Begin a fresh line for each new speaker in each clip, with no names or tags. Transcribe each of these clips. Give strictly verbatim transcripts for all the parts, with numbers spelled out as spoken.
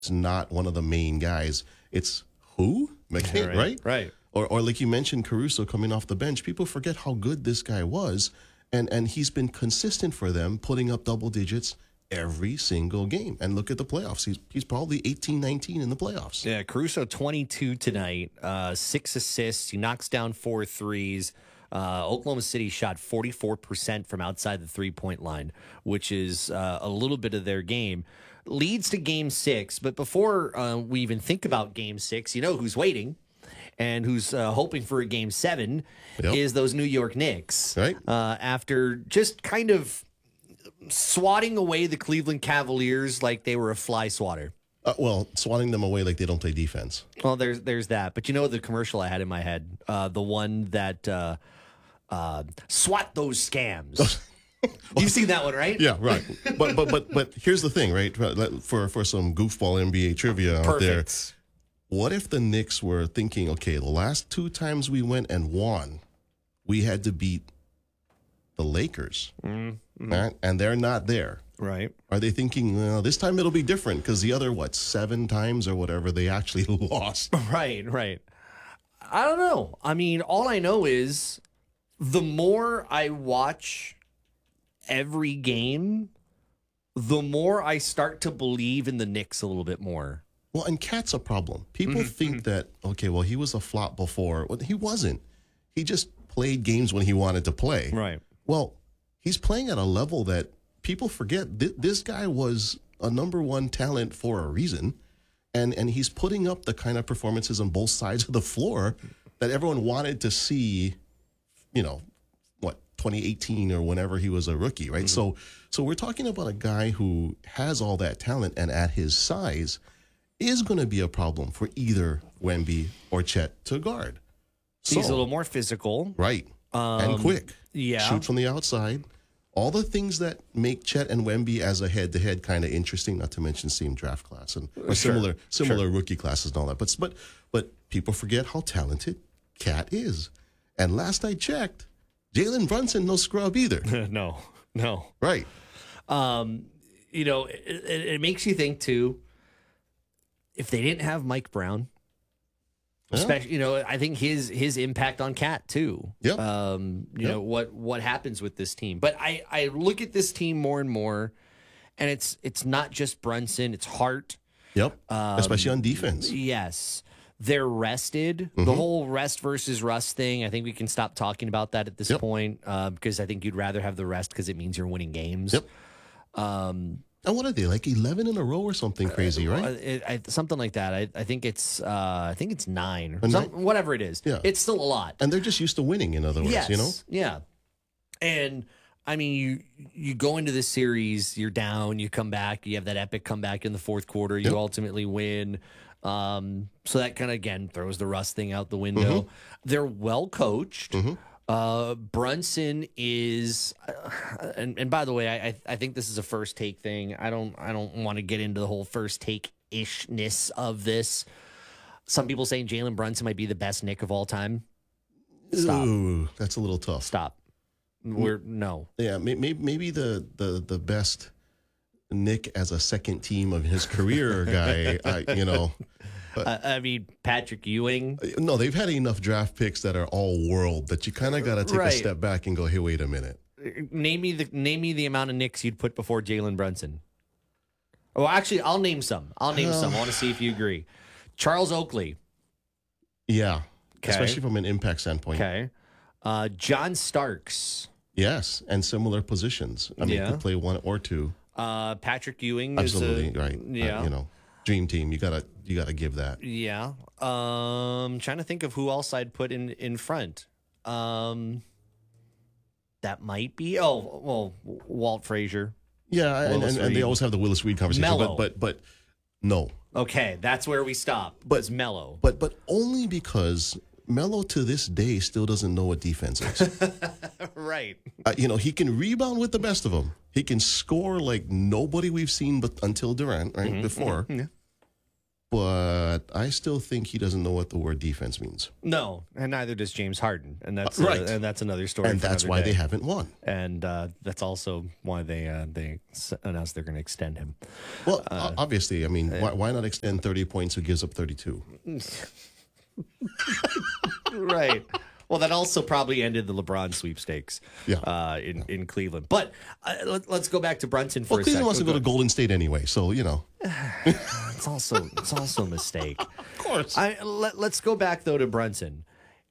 not one of the main guys. It's who? McKay,
right,
right?
Right.
Or, or like you mentioned, Caruso coming off the bench. People forget how good this guy was, and and he's been consistent for them, putting up double digits every single game. And look at the playoffs. He's he's probably eighteen, nineteen in the playoffs.
Yeah, Caruso twenty-two tonight, uh, six assists. He knocks down four threes. Uh, Oklahoma City shot forty-four percent from outside the three-point line, which is uh, a little bit of their game. Leads to game six, but before uh, we even think about game six, you know who's waiting and who's uh, hoping for a game seven
Yep.
is those New York Knicks.
Right.
Uh, after just kind of swatting away the Cleveland Cavaliers like they were a fly swatter.
Uh, well, swatting them away like they don't play defense.
Well, there's there's that, but you know the commercial I had in my head, uh, the one that uh, uh, swat those scams. You've seen that one, right?
Yeah, right. But but but but here's the thing, right? For for some goofball N B A trivia out there,
Perfect.
what if the Knicks were thinking, okay, the last two times we went and won, we had to beat the Lakers,
Mm-hmm.
right? And they're not there.
Right.
Are they thinking, well, this time it'll be different because the other, what, seven times or whatever, they actually lost?
Right, right. I don't know. I mean, all I know is the more I watch every game, the more I start to believe in the Knicks a little bit more.
Well, and Cat's a problem. People think that, okay, well, he was a flop before. Well, he wasn't. He just played games when he wanted to play.
Right.
Well, he's playing at a level that people forget. Th- this guy was a number one talent for a reason, and and he's putting up the kind of performances on both sides of the floor that everyone wanted to see, you know, what, twenty eighteen or whenever he was a rookie, right? So so we're talking about a guy who has all that talent and at his size is going to be a problem for either Wemby or Chet to guard. So,
He's a little more physical.
right, and quick.
yeah.
Shoot from the outside. All the things that make Chet and Wemby as a head-to-head kind of interesting, not to mention same draft class and or
Sure,
similar similar rookie classes and all that. But but but people forget how talented Cat is. And last I checked, Jalen Brunson no scrub either.
no, no.
Right.
Um, you know, it, it, it makes you think too. If they didn't have Mike Brown,
Yeah.
especially, you know, I think his his impact on Cat too.
Yep.
Um, you
Yep.
know what what happens with this team, but I I look at this team more and more, and it's it's not just Brunson, it's Hart.
Yep. Especially on defense.
Yes. They're rested.
Mm-hmm.
The whole rest versus rust thing, I think we can stop talking about that at this
Yep.
point uh, because I think you'd rather have the rest because it means you're winning games.
Yep.
Um,
And what are they, like eleven in a row or something crazy,
uh,
right?
it, I, something like that. I, I think it's uh, I think it's nine or
A
some,
nine?
whatever it is.
Yeah.
It's still a lot.
And they're just used to winning, in other words,
Yes.
you know?
Yeah. And I mean, you you go into this series, you're down, you come back, you have that epic comeback in the fourth quarter, you
Yep.
ultimately win. Um, so that kind of again throws the rust thing out the window. They're well coached. Uh, Brunson is, uh, and, and by the way, I I think this is a first take thing. I don't I don't want to get into the whole first take ishness of this. Some people saying Jalen Brunson might be the best Knick of all time. Stop.
Ooh, that's a little tough.
Stop. We're no.
Yeah, maybe maybe the the the best Nick as a second team of his career guy. I, you know,
Uh, I mean, Patrick Ewing.
no, they've had enough draft picks that are all world that you kind of got to take
Right.
a step back and go, hey, wait a minute.
Name me the name me the amount of Knicks you'd put before Jalen Brunson. Oh, actually, I'll name some. I'll name some. I want to see if you agree. Charles Oakley.
Yeah,
Okay.
especially from an impact standpoint.
Okay. Uh, John Starks.
Yes, and similar positions. I mean,
Yeah.
could play one or two.
Uh, Patrick Ewing.
Absolutely
is a,
right. Uh,
Yeah.
you know, dream team. You gotta you gotta give that.
Yeah. Um, trying to think of who else I'd put in in front. Um, that might be. Oh, well, Walt Frazier.
Yeah, and,
Willis
and, and they
Reed.
always have the Willis Reed conversation.
Mello.
But but but no.
Okay, that's where we stop.
But-
It's Mello.
But but only because Melo to this day still doesn't know what defense is.
Right.
uh, you know, he can rebound with the best of them. He can score like nobody we've seen but until Durant, right? Before.
Yeah.
but I still think he doesn't know what the word defense means.
No, and neither does James Harden, and that's
Uh, right.
uh, and that's another story.
And
for
that's
another
why
day.
they haven't won.
And uh, that's also why they uh, they s- announced they're going to extend him.
Well, uh, obviously, I mean, why, why not extend thirty points who gives up thirty-two?
Right. Well, that also probably ended the LeBron sweepstakes
Yeah.
uh, in, in Cleveland. But uh, let, let's go back to Brunson for
Well,
a
Cleveland
second.
wants to go to Golden State anyway, so, you know.
It's also it's also a mistake.
Of course.
I, let, let's go back, though, to Brunson.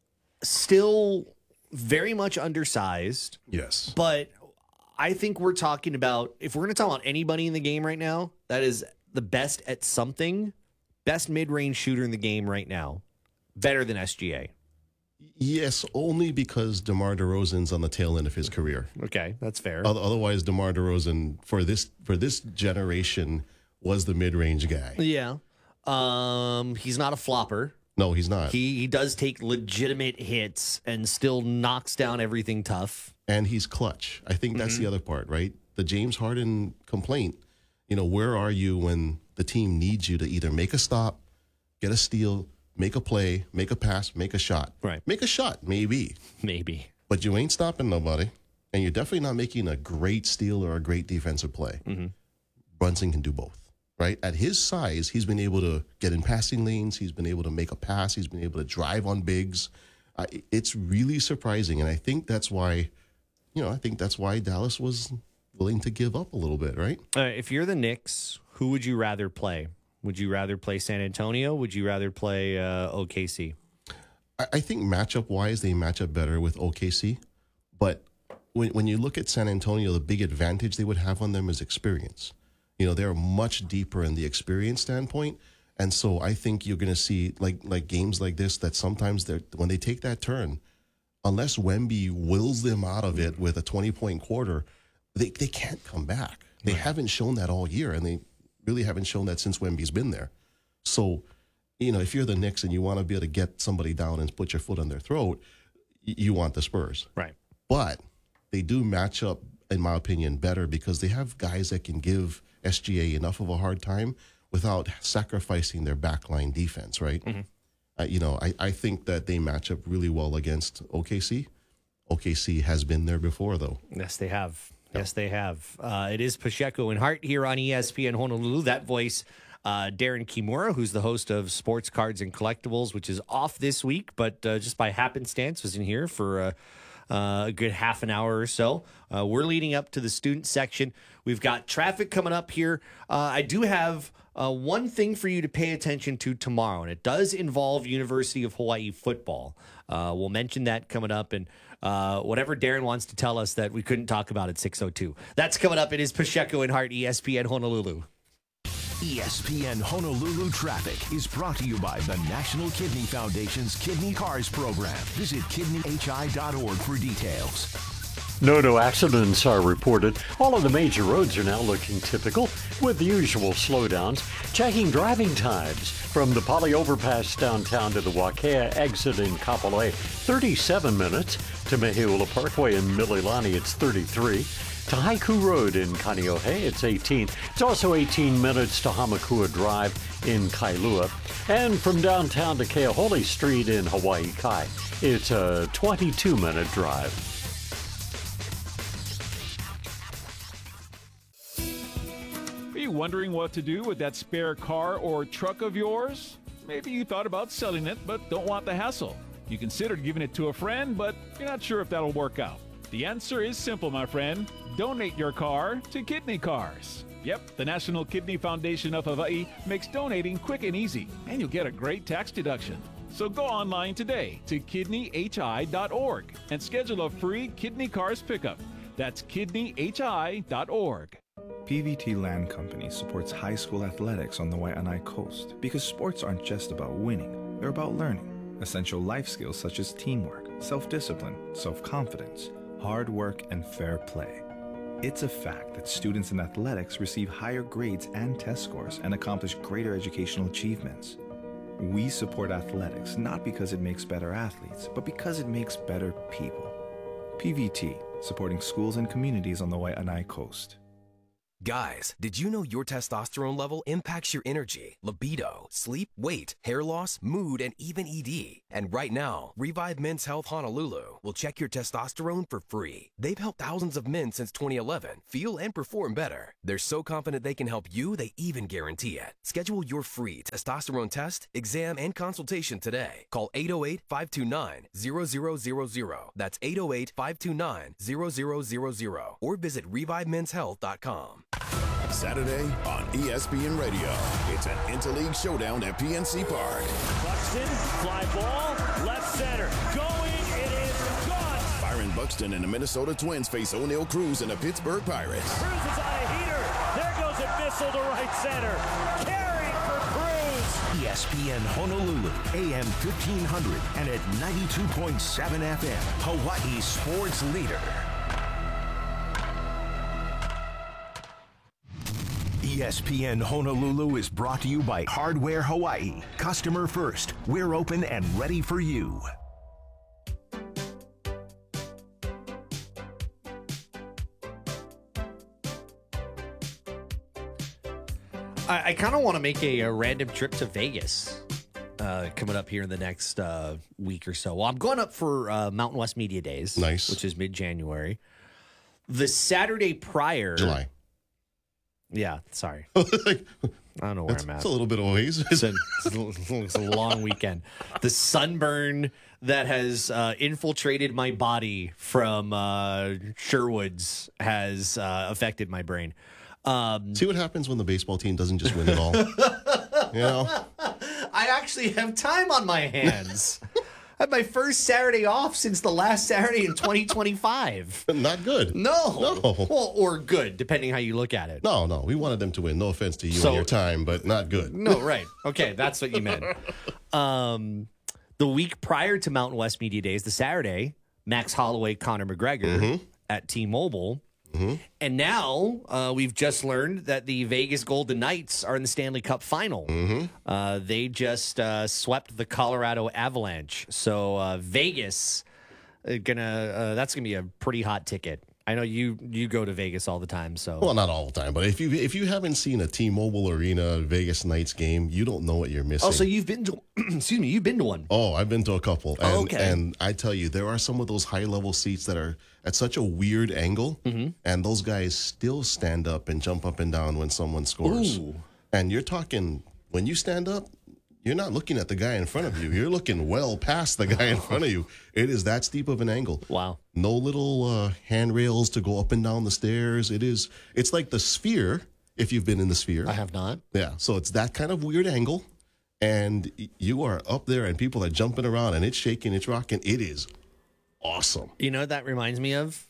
Still very much undersized,
Yes.
but I think we're talking about, if we're going to talk about anybody in the game right now, that is the best at something, best mid-range shooter in the game right now, better than S G A.
Yes, only because DeMar DeRozan's on the tail end of his career.
Okay, that's fair.
Oth- Otherwise, DeMar DeRozan, for this for this generation, was the mid-range guy.
Yeah. Um, he's not a flopper.
No, he's not.
He he does take legitimate hits and still knocks down everything tough.
And he's clutch. I think that's the other part, right? The James Harden complaint, you know, where are you when the team needs you to either make a stop, get a steal, make a play, make a pass, make a shot.
Right.
Make a shot, maybe.
Maybe.
But you ain't stopping nobody. And you're definitely not making a great steal or a great defensive play.
Mm-hmm.
Brunson can do both, right? At his size, he's been able to get in passing lanes. He's been able to make a pass. He's been able to drive on bigs. Uh, it's really surprising. And I think that's why, you know, I think that's why Dallas was willing to give up a little bit, right?
Uh, if you're the Knicks, who would you rather play? Would you rather play San Antonio? Would you rather play uh, O K C?
I, I think matchup-wise, they match up better with O K C. But when when you look at San Antonio, the big advantage they would have on them is experience. You know, they're much deeper in the experience standpoint. And so I think you're going to see like like games like this that sometimes they're when they take that turn, unless Wemby wills them out of it with a twenty-point quarter, they, they can't come back. They
Right.
haven't shown that all year, and they really haven't shown that since Wemby's been there. So, you know, if you're the Knicks and you want to be able to get somebody down and put your foot on their throat, y- you want the Spurs.
Right.
But they do match up, in my opinion, better because they have guys that can give S G A enough of a hard time without sacrificing their backline defense, right?
Mm-hmm.
Uh, you know, I, I think that they match up really well against O K C. O K C has been there before, though.
Yes, they have. Yes, they have. Uh, it is Pacheco and Hart here on E S P N Honolulu. That voice, uh, Darren Kimura, who's the host of Sports Cards and Collectibles, which is off this week, but uh, just by happenstance was in here for uh, uh, a good half an hour or so. Uh, we're leading up to the student section. We've got traffic coming up here. Uh, I do have uh, one thing for you to pay attention to tomorrow, and it does involve University of Hawaii football. Uh, we'll mention that coming up, and uh, whatever Darren wants to tell us that we couldn't talk about at six oh two. That's coming up. It is Pacheco and Hart, E S P N Honolulu.
E S P N Honolulu Traffic is brought to you by the National Kidney Foundation's Kidney Cars program. Visit kidney h i dot org for details.
No, no accidents are reported. All of the major roads are now looking typical with the usual slowdowns. Checking driving times from the Poly Overpass downtown to the Wakea exit in Kapolei, thirty-seven minutes. To Meheula Parkway in Mililani, it's thirty-three. To Haiku Road in Kaneohe, it's eighteen. It's also eighteen minutes to Hamakua Drive in Kailua. And from downtown to Keahole Street in Hawaii Kai, it's a twenty-two minute drive.
Are you wondering what to do with that spare car or truck of yours? Maybe you thought about selling it but don't want the hassle. You considered giving it to a friend, but you're not sure if that'll work out. The answer is simple, my friend. Donate your car to Kidney Cars. Yep, the National Kidney Foundation of Hawaii makes donating quick and easy, and you'll get a great tax deduction. So go online today to kidney h i dot org and schedule a free Kidney Cars pickup. That's kidney h i dot org.
P V T Land Company supports high school athletics on the Waianae Coast because sports aren't just about winning, they're about learning essential life skills such as teamwork, self-discipline, self-confidence, hard work, and fair play. It's a fact that students in athletics receive higher grades and test scores and accomplish greater educational achievements. We support athletics not because it makes better athletes, but because it makes better people. P V T, supporting schools and communities on the Waianae Coast.
Guys, did you know your testosterone level impacts your energy, libido, sleep, weight, hair loss, mood, and even E D? And right now, Revive Men's Health Honolulu will check your testosterone for free. They've helped thousands of men since twenty eleven feel and perform better. They're so confident they can help you, they even guarantee it. Schedule your free testosterone test, exam, and consultation today. Call eight oh eight, five two nine, zero zero zero zero. That's eight oh eight, five two nine, zero zero zero zero. Or visit revive men's health dot com.
Saturday on E S P N Radio. It's an interleague showdown at P N C Park.
Buxton, fly ball, left center. Going, it is gone.
Byron Buxton and the Minnesota Twins face O'Neal Cruz and the Pittsburgh Pirates.
Cruz is on a heater. There goes a missile to right center. Carrying for Cruz.
E S P N Honolulu, A M fifteen hundred and at ninety-two point seven F M, Hawaii sports leader. E S P N Honolulu is brought to you by Hardware Hawaii. Customer first. We're open and ready for you.
I, I kind of want to make a, a random trip to Vegas uh, coming up here in the next uh, week or so. Well, I'm going up for uh, Mountain West Media Days.
Nice.
Which is mid-January. The Saturday prior...
July.
Yeah, sorry. I don't know where
It's,
I'm at.
it's a little bit of ways.
It's a, it's a long weekend. The sunburn that has uh, infiltrated my body from uh, Sherwood's has uh, affected my brain. Um,
See what happens when the baseball team doesn't just win it all. You know?
I actually have time on my hands. I had my first Saturday off since the last Saturday in twenty twenty-five.
Not good.
No.
No.
Well, or good, depending how you look at it.
No, no. We wanted them to win. No offense to you
So-
and your time, but not good.
No, right. Okay, that's what you meant. Um, the week prior to Mountain West Media Days, the Saturday, Max Holloway, Conor McGregor
Mm-hmm.
at T-Mobile. And now uh, we've just learned that the Vegas Golden Knights are in the Stanley Cup final.
Mm-hmm.
Uh, they just uh, swept the Colorado Avalanche. So uh, Vegas, uh, gonna uh, that's gonna be a pretty hot ticket. I know you you go to Vegas all the time, so
Well, not all the time, but if you if you haven't seen a T-Mobile Arena Vegas Knights game, you don't know what you're missing.
oh, so you've been to excuse me, you've been to one.
Oh, I've been to a couple. And,
Oh, okay.
And I tell you, there are some of those high level seats that are at such a weird angle,
Mm-hmm.
and those guys still stand up and jump up and down when someone scores.
Ooh.
And you're talking, when you stand up, you're not looking at the guy in front of you. You're looking well past the guy in front of you. It is that steep of an angle.
Wow.
No little uh, handrails to go up and down the stairs. It is, it's like the Sphere, if you've been in the Sphere.
I have not.
Yeah, so it's that kind of weird angle, and y- you are up there, and people are jumping around, and it's shaking, it's rocking. It is awesome.
You know what that reminds me of?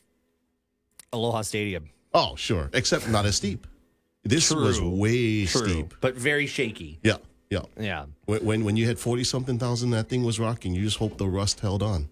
Aloha Stadium.
Oh, sure, except not as steep. This was
True.
way
True,
steep.
but very shaky.
Yeah, yeah.
Yeah.
When when, when you had forty something thousand, that thing was rocking. You just hope the rust held on.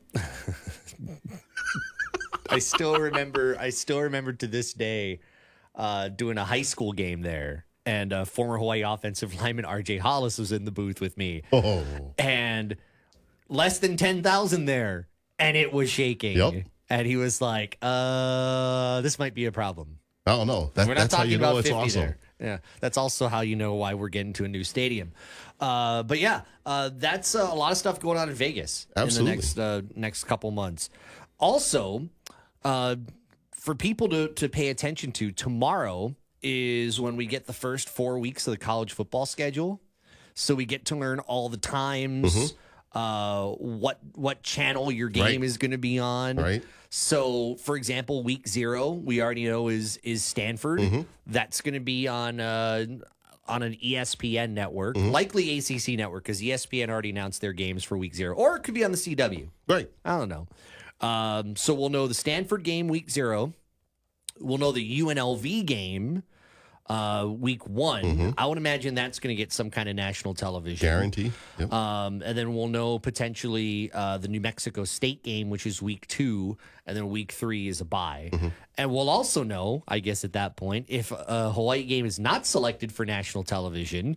I still remember. I still remember to this day uh, doing a high school game there, and uh, former Hawaii offensive lineman R J Hollis was in the booth with me,
Oh,
and less than ten thousand there, and it was shaking.
Yep.
And he was like, "Uh, this might be a problem."
I don't know. That,
We're not
that's how
talking
you know
about
it's
fifty
awesome.
there. Yeah, that's also how you know why we're getting to a new stadium. Uh, but yeah, uh, that's uh, a lot of stuff going on in Vegas
Absolutely.
in the next uh, next couple months. Also, uh, for people to to pay attention to, tomorrow is when we get the first four weeks of the college football schedule. So we get to learn all the times, uh, what what channel your game
Right.
is going to be on.
Right.
So, for example, week zero, we already know is is Stanford.
Mm-hmm.
That's going to be on uh, on an E S P N network,
Mm-hmm.
likely A C C network, because E S P N already announced their games for week zero, or it could be on the C W.
Right.
I don't know. Um, so we'll know the Stanford game week zero. We'll know the U N L V game uh, week one.
Mm-hmm.
I would imagine that's going to get some kind of national television.
Guarantee. Yep.
Um, and then we'll know potentially uh, the New Mexico State game, which is week two, and then week three is a bye.
Mm-hmm.
And we'll also know, I guess, at that point, if a Hawaii game is not selected for national television,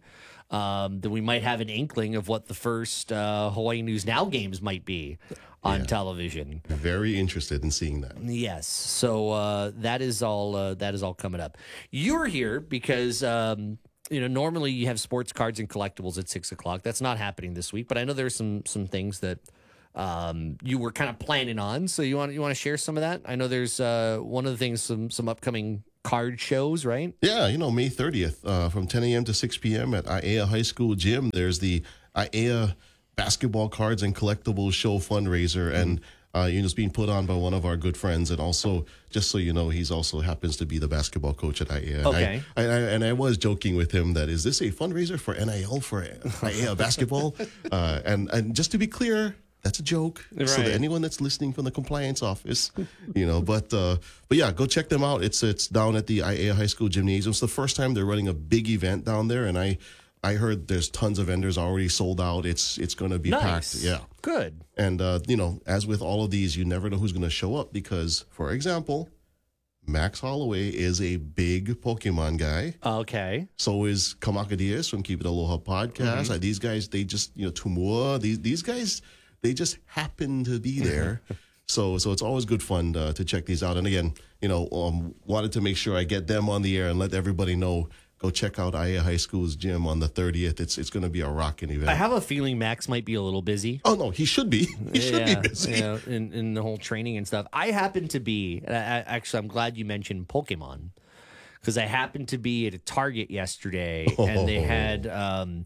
um, then we might have an inkling of what the first uh, Hawaii News Now games might be on
Yeah.
television.
Very interested in seeing that.
Yes, so uh, that is all. Uh, that is all coming up. You're here because um, you know normally you have sports cards and collectibles at six o'clock. That's not happening this week, but I know there's some some things that um, you were kind of planning on. So you want you want to share some of that? I know there's uh, one of the things some some upcoming card shows, right?
Yeah, you know, May thirtieth uh, from ten a.m. to six p.m. at I A A High School Gym. There's the I A A Basketball Cards and Collectibles Show fundraiser, and uh, you know, it's being put on by one of our good friends. And also, just so you know, he's also happens to be the basketball coach at I A A.
Okay.
I, I, I, and I was joking with him that, is this a fundraiser for N I L for I A A basketball? uh, and, and just to be clear, that's a joke. So
Right.
that anyone that's listening from the compliance office, you know, but uh, but yeah, go check them out. It's it's down at the I A A High School Gymnasium. It's the first time they're running a big event down there, and I I heard there's tons of vendors already sold out. It's it's going to be
Nice.
packed. Yeah.
Good.
And uh, you know, as with all of these, you never know who's going to show up because, for example, Max Holloway is a big Pokemon guy.
Okay.
So is Kamaka Diaz from Keep It Aloha podcast.
Mm-hmm.
Uh, these guys, they just, you know, Tumua, these these guys, they just happen to be there. so so it's always good fun uh, to check these out. And again, you know, um, wanted to make sure I get them on the air and let everybody know. Go check out I A A High School's gym on the thirtieth. It's it's going to be a rocking event.
I have a feeling Max might be a little busy.
oh no, he should be. He should be
Yeah,
busy.
yeah, in, in the whole training and stuff. I happen to be, I, I- actually, I'm glad you mentioned Pokemon because I happened to be at a Target yesterday and they had, um,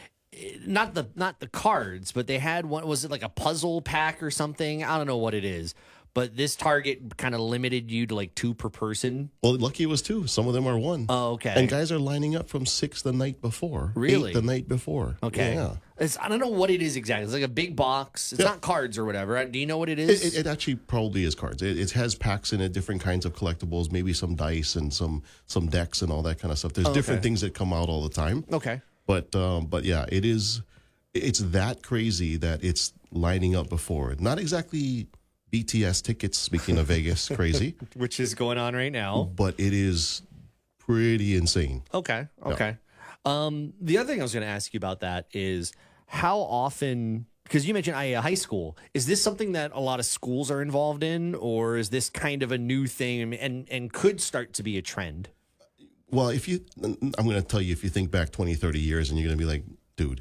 not the not the cards, but they had one, was it like a puzzle pack or something? I don't know what it is. But this Target kind of limited you to like two per person.
Well, lucky it was two. Some of them are one.
Oh, okay.
And guys are lining up from six the night before.
Really?
Eight the night before.
Okay.
Yeah.
It's, I don't know what it is exactly. It's like a big box. It's
Yeah.
not cards or whatever. Do you know what it
It,
is?
it, it actually probably is cards. It, it has packs in it, different kinds of collectibles, maybe some dice and some some decks and all that kind of stuff. There's
Oh,
different
okay.
things that come out all the time.
okay.
But um, but yeah, it is. It's that crazy that it's lining up before. Not exactly B T S tickets. Speaking of Vegas, crazy,
Which is going on right now.
but it is pretty insane.
Okay. Okay. Um, the other thing I was going to ask you about that is how often, because you mentioned I A A High School, is this something that a lot of schools are involved in, or is this kind of a new thing and, and could start to be a trend?
Well, if you, I'm going to tell you, if you think back twenty, thirty years, and you're going to be like, dude,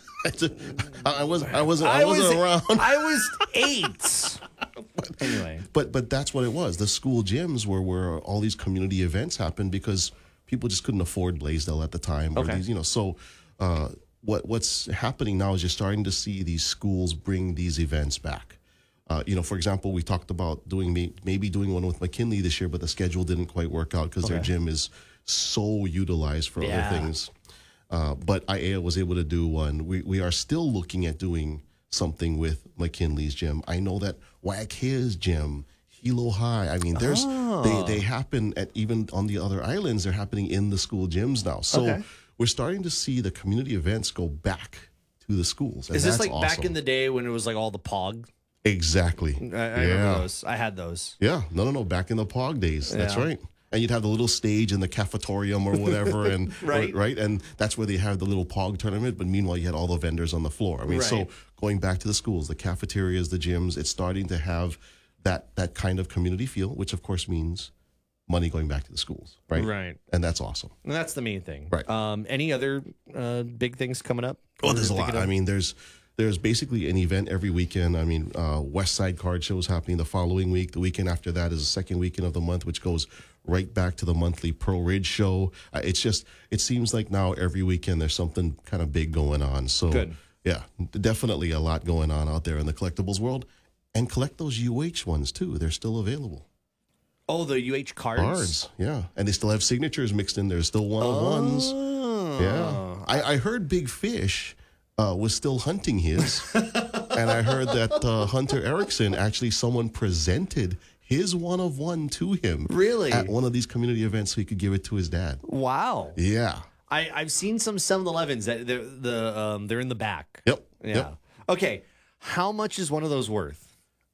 I was, I wasn't, I, wasn't around.
I was eight. Anyway.
But but that's what it was. The school gyms were where all these community events happened because people just couldn't afford Blaisdell at the time. Or
Okay.
these, you know, so uh, what what's happening now is you're starting to see these schools bring these events back. Uh, you know, for example, we talked about doing may, maybe doing one with McKinley this year, but the schedule didn't quite work out because their
Okay.
gym is so utilized for
Yeah.
other things. Uh, but I A A was able to do one. We we are still looking at doing something with McKinley's gym. I know that Waghia's gym, Hilo High. I mean, there's
Oh.
they they happen at even on the other islands. They're happening in the school gyms now. So
Okay.
we're starting to see the community events go back to the schools. And
Is this
that's
like back
awesome.
in the day when it was like all the Pog?
Exactly.
I, I
yeah.
remember those. I had those.
Yeah. No, no, no. Back in the Pog days. That's
Yeah.
right. And you'd have the little stage in the cafetorium or whatever, and
Right.
right, and that's where they have the little Pog tournament. But meanwhile, you had all the vendors on the floor. I mean, so
Right.
going back to the schools, the cafeterias, the gyms, it's starting to have that that kind of community feel, which of course means money going back to the schools, right?
Right.
And that's awesome.
And that's the main thing.
Right.
Um, any other uh, big things coming up?
Oh, there's a
Thinking
lot.
of-
I mean, there's there's basically an event every weekend. I mean, uh, West Side Card Show is happening the following week. The weekend after that is the second weekend of the month, which goes right back to the monthly Pearl Ridge Show. Uh, it's just, it seems like now every weekend there's something kind of big going on. So,
Good.
yeah, definitely a lot going on out there in the collectibles world. And collect those U H ones too. They're still available.
Oh, the U H cards.
Cards, yeah. And they still have signatures mixed in. There's still one of ones.
Oh.
Yeah. I, I heard Big Fish uh, was still hunting his. And I heard that uh, Hunter Erickson, actually someone presented his one of one to him.
Really?
At one of these community events so he could give it to his dad.
Wow.
Yeah.
I, I've seen some seven elevens that they're, the, um, they're in the back.
Yep.
Yeah.
Yep.
Okay. How much is one of those worth?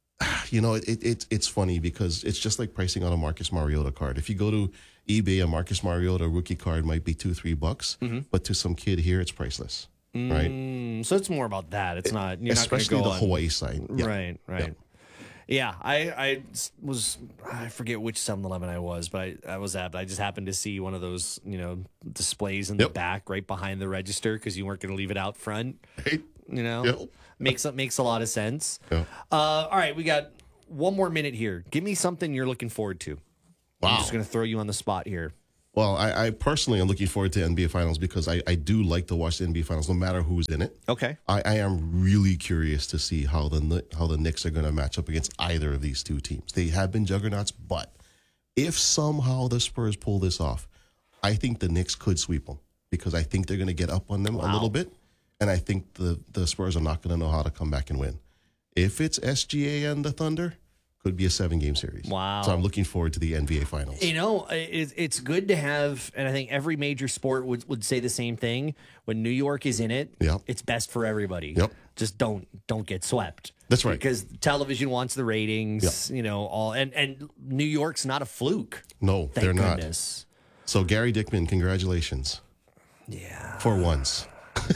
you know, it, it it's funny because it's just like pricing on a Marcus Mariota card. If you go to eBay, a Marcus Mariota rookie card might be two, three bucks, mm-hmm. but to some kid here, it's priceless, mm, right?
So it's more about that. It's not, you're
especially
not
the
go
Hawaii side,
yeah. right? Right. Yeah. yeah, I I was I forget which seven eleven I was, but I, I was at. But I just happened to see one of those, you know, displays in
yep.
the back, right behind the register, because you weren't going to leave it out front.
Right.
You know,
yep.
makes makes a lot of sense.
Yep.
Uh, all right, we got one more minute here. Give me something you're looking forward to.
Wow.
I'm just going to throw you on the spot here.
Well, I, I personally am looking forward to N B A Finals because I, I do like to watch the N B A Finals no matter who's in it.
Okay.
I, I am really curious to see how the how the Knicks are going to match up against either of these two teams. They have been juggernauts, but if somehow the Spurs pull this off, I think the Knicks could sweep them because I think they're going to get up on them wow. a little bit, and I think the, the Spurs are not going to know how to come back and win. If it's S G A and the Thunder, could be a seven-game series.
Wow.
So I'm looking forward to the N B A Finals.
You know, it, it's good to have, and I think every major sport would, would say the same thing. When New York is in it,
yep.
it's best for everybody.
Yep.
Just don't don't get swept.
That's right.
Because television wants the ratings,
yep.
you know, all and, and New York's not a fluke.
No,
Thank
they're
goodness.
not. So Gary Dickman, congratulations.
Yeah.
For once.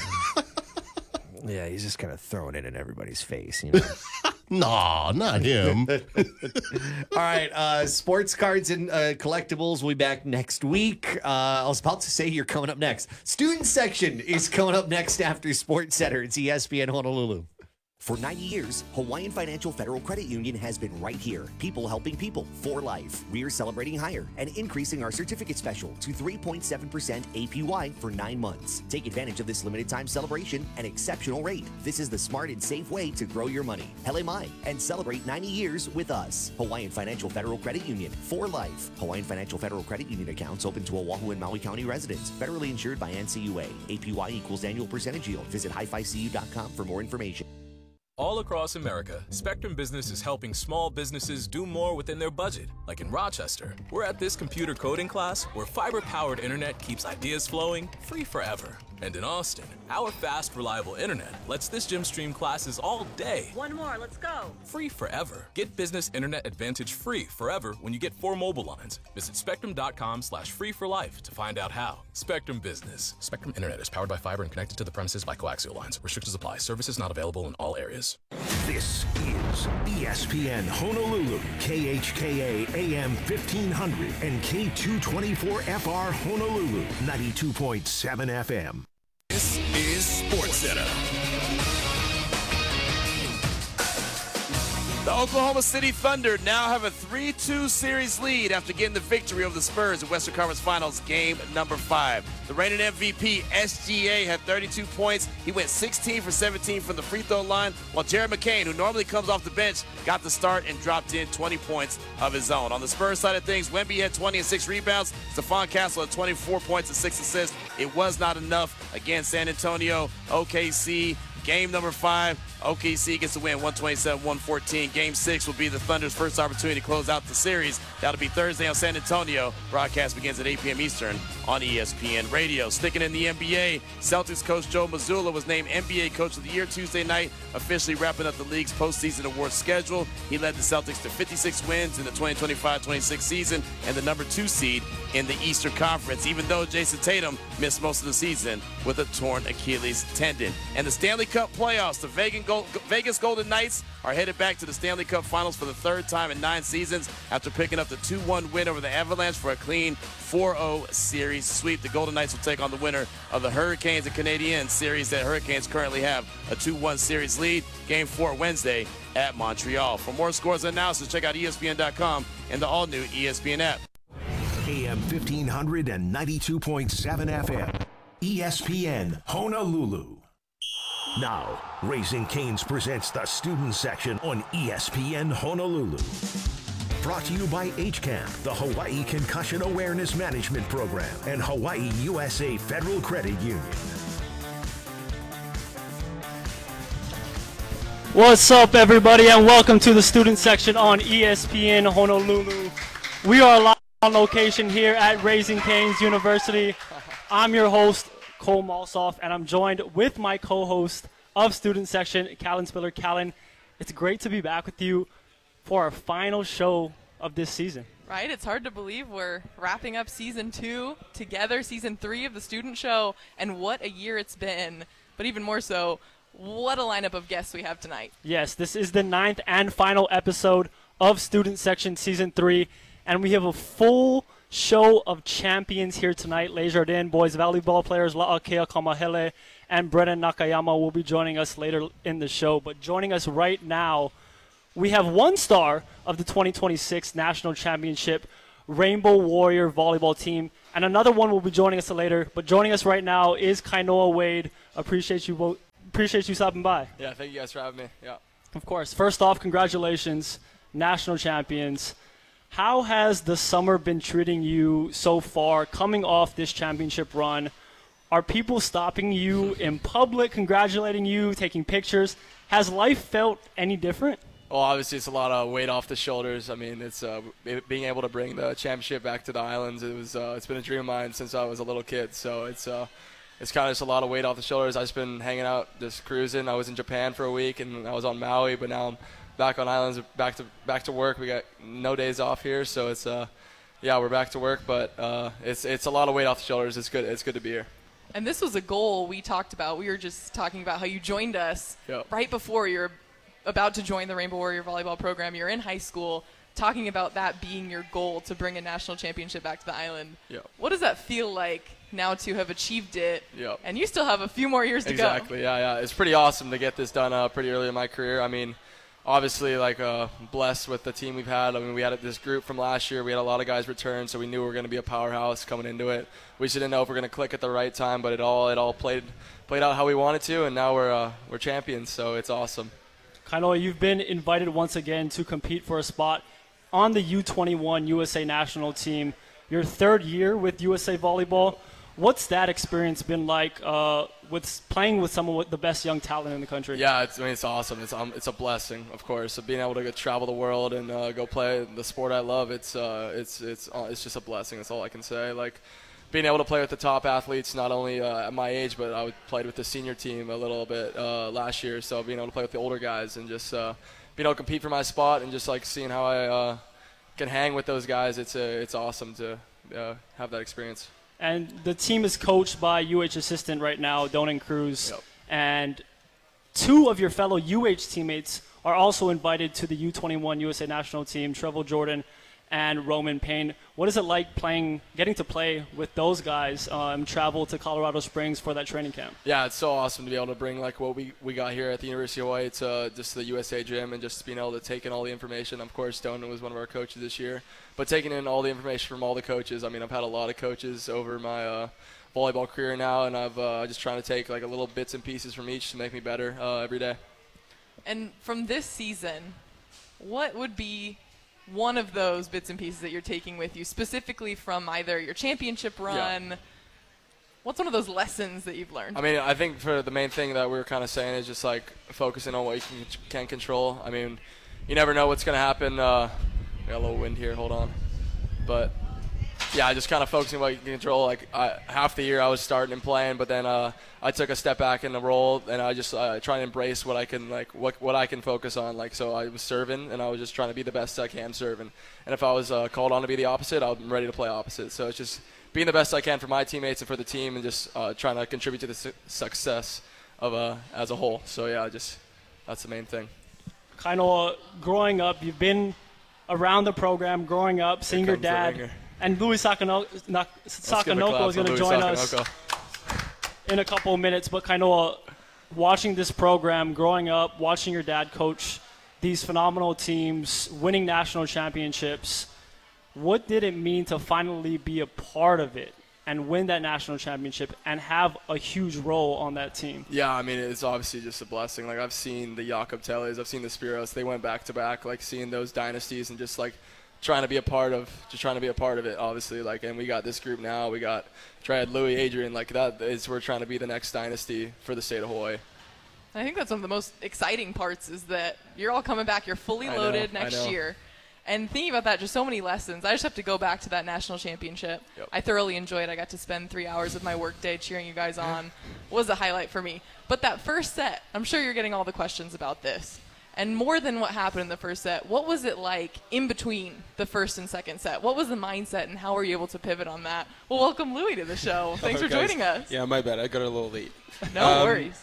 Yeah, he's just kind of throwing it in everybody's face, you know.
No, not him.
All right, uh, sports cards and uh, collectibles will be back next week. Uh, I was about to say you're coming up next. Student section is coming up next after Sports Center. It's E S P N Honolulu.
For ninety years, Hawaiian Financial Federal Credit Union has been right here. People helping people for life. We're celebrating higher and increasing our certificate special to three point seven percent A P Y for nine months. Take advantage of this limited time celebration and exceptional rate. This is the smart and safe way to grow your money. Hele mai and celebrate ninety years with us. Hawaiian Financial Federal Credit Union for life. Hawaiian Financial Federal Credit Union accounts open to Oahu and Maui County residents. Federally insured by N C U A. A P Y equals annual percentage yield. Visit hi fi c u dot com for more information.
All across America, Spectrum Business is helping small businesses do more within their budget. Like in Rochester, we're at this computer coding class where fiber-powered internet keeps ideas flowing free forever. And in Austin, our fast, reliable internet lets this gym stream classes all day.
One more, let's go.
Free forever. Get business internet advantage free forever when you get four mobile lines. Visit spectrum.com slash free for life to find out how. Spectrum Business. Spectrum Internet is powered by fiber and connected to the premises by coaxial lines. Restrictions apply. Services not available in all areas.
This is E S P N Honolulu, K H K A A M fifteen hundred and K two twenty-four F R Honolulu, ninety-two point seven F M.
This is Sports Center.
The Oklahoma City Thunder now have a three two series lead after getting the victory over the Spurs in Western Conference Finals game number five. The reigning M V P, S G A, had thirty-two points. He went sixteen for seventeen from the free throw line, while Jared McCain, who normally comes off the bench, got the start and dropped in twenty points of his own. On the Spurs side of things, Wemby had twenty and six rebounds. Stephon Castle had twenty-four points and six assists. It was not enough. Again, San Antonio, O K C, game number five. O K C gets the win, one twenty-seven one fourteen. Game six will be the Thunder's first opportunity to close out the series. That'll be Thursday on San Antonio. Broadcast begins at eight p.m. Eastern on E S P N Radio. Sticking in the N B A, Celtics coach Joe Mazzulla was named N B A Coach of the Year Tuesday night, officially wrapping up the league's postseason awards schedule. He led the Celtics to fifty-six wins in the twenty twenty-five twenty-six season and the number two seed in the Eastern Conference, even though Jason Tatum missed most of the season with a torn Achilles tendon. And the Stanley Cup playoffs, the Vegas Gold Vegas Golden Knights are headed back to the Stanley Cup Finals for the third time in nine seasons after picking up the two one win over the Avalanche for a clean four oh series sweep. The Golden Knights will take on the winner of the Hurricanes and Canadiens series that Hurricanes currently have a two one series lead. Game four Wednesday at Montreal. For more scores and analysis, check out E S P N dot com and the all-new E S P N app.
A M fifteen hundred and ninety-two point seven F M. E S P N Honolulu. Now, Raising Cane's presents the student section on E S P N Honolulu. Brought to you by H C A M P, the Hawaii Concussion Awareness Management Program, and Hawaii U S A Federal Credit Union.
What's up, everybody, and welcome to the student section on E S P N Honolulu. We are live on location here at Raising Cane's University. I'm your host, Cole Malsoff, and I'm joined with my co-host of Student Section, Callan Spiller. Callan, it's great to be back with you. for our final show of this season.
Right? It's hard to believe we're wrapping up season two together, season three of the Student Show, and what a year it's been. But even more so, what a lineup of guests we have tonight.
Yes, this is the ninth and final episode of Student Section Season three, and we have a full show of champions here tonight. Les Jardins boys volleyball players La'akea Kamahele and Brennan Nakayama will be joining us later in the show. But joining us right now, we have one star of the twenty twenty-six National Championship Rainbow Warrior volleyball team, and another one will be joining us later. But joining us right now is Kainoa Wade. Appreciate you both. Appreciate you stopping by.
Yeah, thank you guys for having me. Yeah.
Of course. First off, congratulations, national champions. How has the summer been treating you so far, coming off this championship run? Are people stopping you in public, congratulating you, taking pictures? Has life felt any different?
Well, obviously, it's a lot of weight off the shoulders. I mean, it's uh, being able to bring the championship back to the islands. It was, uh, it's been a dream of mine since I was a little kid. So it's, uh, it's kind of just a lot of weight off the shoulders. I've just been hanging out, just cruising. I was in Japan for a week, and I was on Maui, but now I'm back on islands, back to back to work. We got no days off here, so it's, uh, yeah, we're back to work. But uh, it's it's a lot of weight off the shoulders. It's good. It's good to be here.
And this was a goal we talked about. We were just talking about how you joined us
yep.
right before you're about to join the Rainbow Warrior volleyball program. You're in high school, talking about that being your goal to bring a national championship back to the island.
Yep.
What does that feel like now to have achieved it?
Yep.
And you still have a few more years to
exactly.
go.
Exactly, yeah, yeah. It's pretty awesome to get this done uh, pretty early in my career. I mean, obviously, like, uh, blessed with the team we've had. I mean, we had this group from last year. We had a lot of guys return, so we knew we were going to be a powerhouse coming into it. We just didn't know if we were going to click at the right time, but it all it all played played out how we wanted to, and now we're uh, we're champions, so it's awesome.
Kainoa, you've been invited once again to compete for a spot on the U twenty-one U S A national team. Your third year with U S A Volleyball. What's that experience been like uh, with playing with some of the best young talent in the country?
Yeah, it's, I mean, it's awesome. It's um, it's a blessing, of course, of being able to go travel the world and uh, go play the sport I love. It's uh, it's it's uh, it's just a blessing. That's all I can say. Like, being able to play with the top athletes, not only uh, at my age, but I played with the senior team a little bit uh, last year. So being able to play with the older guys and just uh, being able to compete for my spot and just like seeing how I uh, can hang with those guys, it's uh, it's awesome to uh, have that experience.
And the team is coached by U H assistant right now, Donan Cruz.
Yep.
And two of your fellow U H teammates are also invited to the U twenty-one U S A national team, Trevor Jordan and Roman Payne. What is it like playing, getting to play with those guys, um, travel to Colorado Springs for that training camp?
Yeah, it's so awesome to be able to bring like what we, we got here at the University of Hawaii to just the U S A gym and just being able to take in all the information. Of course, Donan was one of our coaches this year, but taking in all the information from all the coaches. I mean, I've had a lot of coaches over my uh, volleyball career now, and I've uh, just trying to take like a little bits and pieces from each to make me better uh, every day.
And from this season, what would be one of those bits and pieces that you're taking with you, specifically from either your championship run?
Yeah.
What's one of those lessons that you've learned?
I mean, I think for the main thing that we were kind of saying is just like focusing on what you can, can control. I mean, you never know what's going to happen. Uh, we got a little wind here. Hold on. But yeah, just kind of focusing on what you can control. Like I, half the year I was starting and playing, but then uh, I took a step back in the role, and I just uh, try and embrace what I can like what what I can focus on. Like so, I was serving, and I was just trying to be the best I can serving. And if I was uh, called on to be the opposite, I'm ready to play opposite. So it's just being the best I can for my teammates and for the team, and just uh, trying to contribute to the su- success of uh, as a whole. So yeah, just that's the main thing.
Kainoa, growing up, you've been around the program, growing up, seeing your dad. And Louis Sakanoko, Sakanoko is going to join us in a couple of minutes. But Kainoa, watching this program, growing up, watching your dad coach these phenomenal teams, winning national championships, what did it mean to finally be a part of it and win that national championship and have a huge role on that team?
Yeah, I mean, it's obviously just a blessing. Like, I've seen the Jakob Teles, I've seen the Spiros. They went back-to-back, like, seeing those dynasties and just, like, trying to be a part of just trying to be a part of it, obviously. Like, and we got this group now. We got Trad, Louis, Adrian. Like, that is we're trying to be the next dynasty for the state of Hawaii.
I think that's one of the most exciting parts is that you're all coming back. You're fully
I know,
loaded
I
next
know.
year. And thinking about that, just so many lessons. I just have to go back to that national championship.
Yep.
I thoroughly enjoyed it. I got to spend three hours of my workday cheering you guys on. Was a highlight for me. But that first set, I'm sure you're getting all the questions about this. And more than what happened in the first set, what was it like in between the first and second set? What was the mindset, and how were you able to pivot on that? Well, welcome Louis to the show. Thanks
Oh,
for
guys.
joining us.
Yeah, my bad. I got a little late.
No
Um,
worries.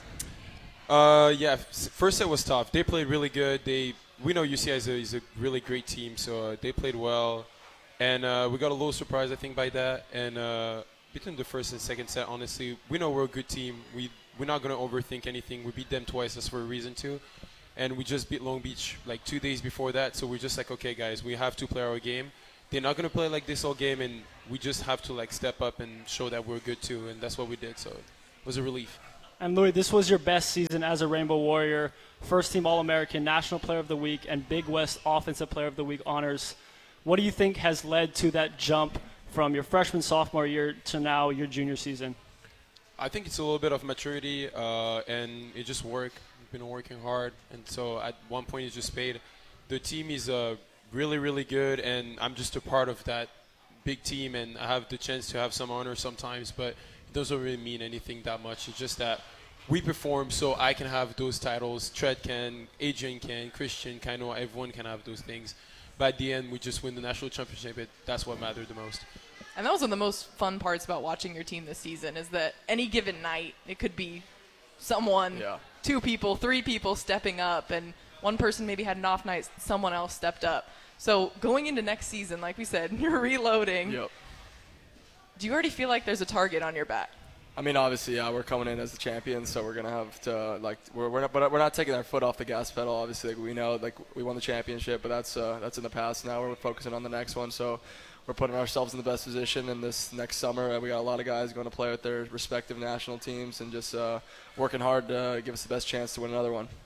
Uh, yeah, f- first set was tough. They played really good. They we know U C I is a, is a really great team, so uh, they played well, and uh, we got a little surprised, I think, by that. And uh, between the first and second set, honestly, we know we're a good team. We we're not gonna overthink anything. We beat them twice. That's for a reason too. And we just beat Long Beach like two days before that, so we're just like, okay, guys, we have to play our game. They're not gonna play like this all game, and we just have to like step up and show that we're good too, and that's what we did. So it was a relief.
And Louis, this was your best season as a Rainbow Warrior, first team All-American, National Player of the Week, and Big West Offensive Player of the Week honors. What do you think has led to that jump from your freshman, sophomore year to now your junior season?
I think it's a little bit of maturity, uh, and it just worked. We've been working hard, and so at one point it just paid. The team is uh, really, really good, and I'm just a part of that big team, and I have the chance to have some honor sometimes, but it doesn't really mean anything that much. It's just that we perform so I can have those titles. Tread can, Adrian can, Christian, Kaino, everyone can have those things. But at the end, we just win the national championship. It, that's what mattered the most.
And that was one of the most fun parts about watching your team this season is that any given night, it could be someone,
Yeah.
two people, three people stepping up, and one person maybe had an off night, someone else stepped up. So going into next season, like we said, you're reloading.
Yep.
Do you already feel like there's a target on your back?
I mean, obviously, yeah, we're coming in as the champions, so we're gonna have to like we're we're not, but we're not taking our foot off the gas pedal. Obviously, like, we know like we won the championship, but that's uh, that's in the past now. We're focusing on the next one, so we're putting ourselves in the best position in this next summer. Uh, we got a lot of guys going to play with their respective national teams and just uh, working hard to give us the best chance to win another one.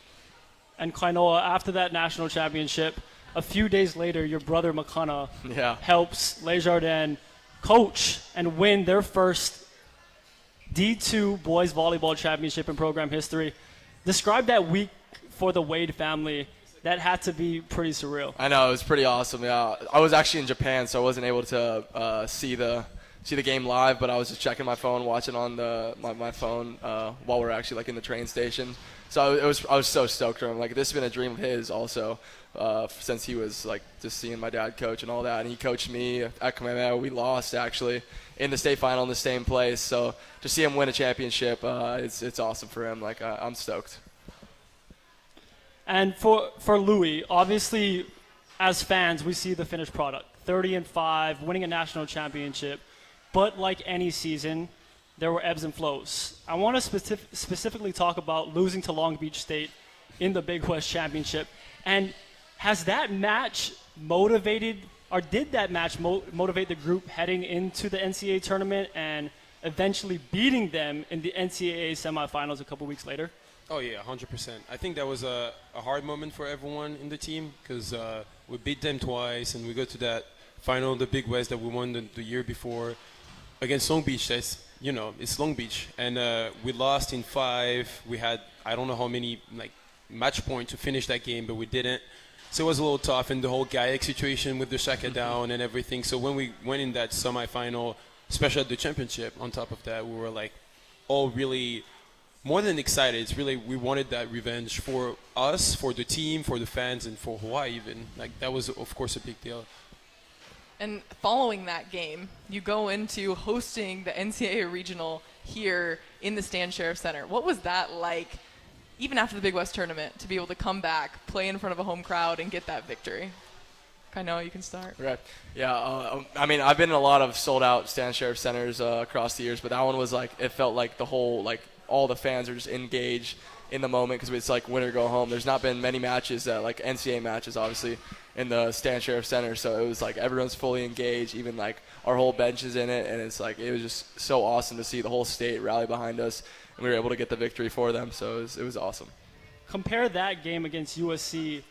And Kainoa, after that national championship, a few days later, your brother McConaughey
Yeah.
helps Les Jardins coach and win their first D two boys volleyball championship in program history. Describe that week for the Wade family. That had to be pretty surreal.
I know, it was pretty awesome. Yeah, I was actually in Japan, so I wasn't able to uh, see the see the game live, but I was just checking my phone, watching on the my, my phone uh, while we we're actually like in the train station. So it was I was so stoked for him. Like, this has been a dream of his also uh, since he was like just seeing my dad coach and all that. And he coached me at Kamehameha. We lost actually in the state final in the same place. So to see him win a championship, uh, it's it's awesome for him. Like, I, I'm stoked.
And for for Louis, obviously, as fans, we see the finished product: thirty and five, winning a national championship. But like any season, there were ebbs and flows. I want to specific, specifically talk about losing to Long Beach State in the Big West Championship. And has that match motivated, or did that match mo- motivate the group heading into the N C double A tournament and eventually beating them in the N C double A semifinals a couple weeks later?
Oh, yeah, one hundred percent. I think that was a, a hard moment for everyone in the team because uh, we beat them twice, and we go to that final, the Big West that we won the, the year before against Long Beach. That's, you know, it's Long Beach. And uh, we lost in five. We had, I don't know how many, like, match points to finish that game, but we didn't. So it was a little tough, and the whole Gayak situation with the Shaka down and everything. So when we went in that semifinal, especially at the championship, on top of that, we were, like, all really more than excited. It's really, we wanted that revenge for us, for the team, for the fans, and for Hawaii even. Like, that was, of course, a big deal.
And following that game, you go into hosting the N C double A regional here in the Stan Sheriff Center. What was that like, even after the Big West tournament, to be able to come back, play in front of a home crowd, and get that victory? I know you can start.
Right. Yeah. Uh, I mean, I've been in a lot of sold-out Stan Sheriff Centers uh, across the years, but that one was like, it felt like the whole, like, all the fans are just engaged in the moment because it's like win or go home. There's not been many matches, uh, like N C double A matches, obviously, in the Stan Sheriff Center. So it was like everyone's fully engaged, even like our whole bench is in it. And it's like, it was just so awesome to see the whole state rally behind us. And we were able to get the victory for them. So it was, it was awesome.
Compare that game against U S C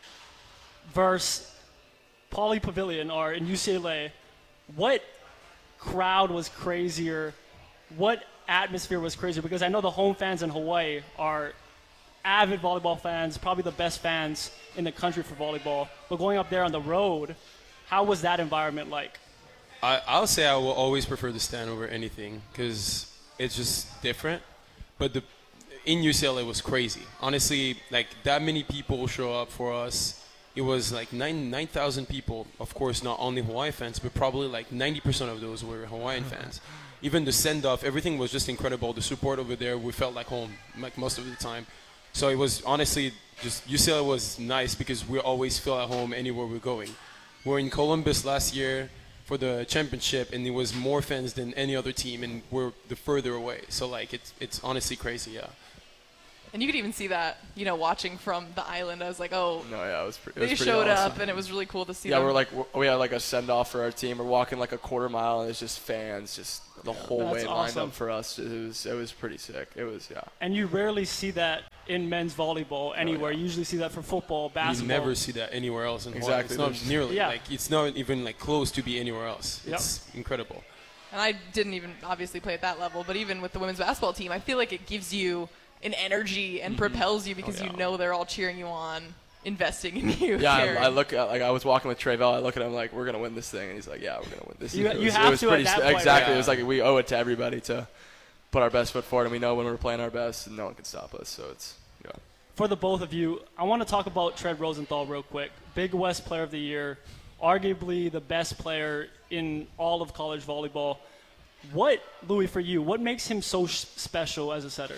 versus Pauley Pavilion or in U C L A. What crowd was crazier? What atmosphere was crazier? Because I know the home fans in Hawaii are avid volleyball fans, probably the best fans in the country for volleyball. But going up there on the road, how was that environment like?
I, I'll say I will always prefer the stand over anything because it's just different. But the in U C L A was crazy. Honestly, like that many people show up for us. It was like nine nine thousand people. Of course, not only Hawaii fans, but probably like ninety percent of those were Hawaiian fans. Even the send off, everything was just incredible. The support over there, we felt like home, like most of the time. So it was honestly just U C L A was nice because we always feel at home anywhere we're going. We were in Columbus last year for the championship, and it was more fans than any other team, and we're the further away. So like it's it's honestly crazy, yeah.
And you could even see that, you know, watching from the island. I was like, oh,
No, yeah, it was, pre- it
they
was pretty
showed
awesome.
up, and it was really cool to see
Yeah,
them.
we're like we had like a send off for our team. We're walking like a quarter mile, and it's just fans, just the whole
That's
way lined
awesome.
up for us. It was it was pretty sick. It was yeah.
And you rarely see that in men's volleyball anywhere. You usually see that for football, basketball.
You never see that anywhere else in Hawaii.
Exactly.
It's not
There's-
nearly
Yeah.
like it's not even like close to be anywhere else.
Yep.
It's incredible.
And I didn't even obviously play at that level, but even with the women's basketball team, I feel like it gives you an energy and
Mhm.
propels you because
Oh, yeah.
you know they're all cheering you on, investing in you.
Yeah,
caring.
I, I look at like I was walking with Trevel. I look at him like we're gonna win this thing, and he's like, yeah, we're gonna win this.
You-
It
you
was,
have
it was
to at
pretty
that
st-
point,
exactly.
right?
It was like we owe it to everybody to put our best foot forward, and we know when we're playing our best, and no one can stop us. So it's yeah.
For the both of you, I want to talk about Trev Rosenthal real quick. Big West Player of the Year, arguably the best player in all of college volleyball. What, Louis, for you, what makes him so sh- special as a setter?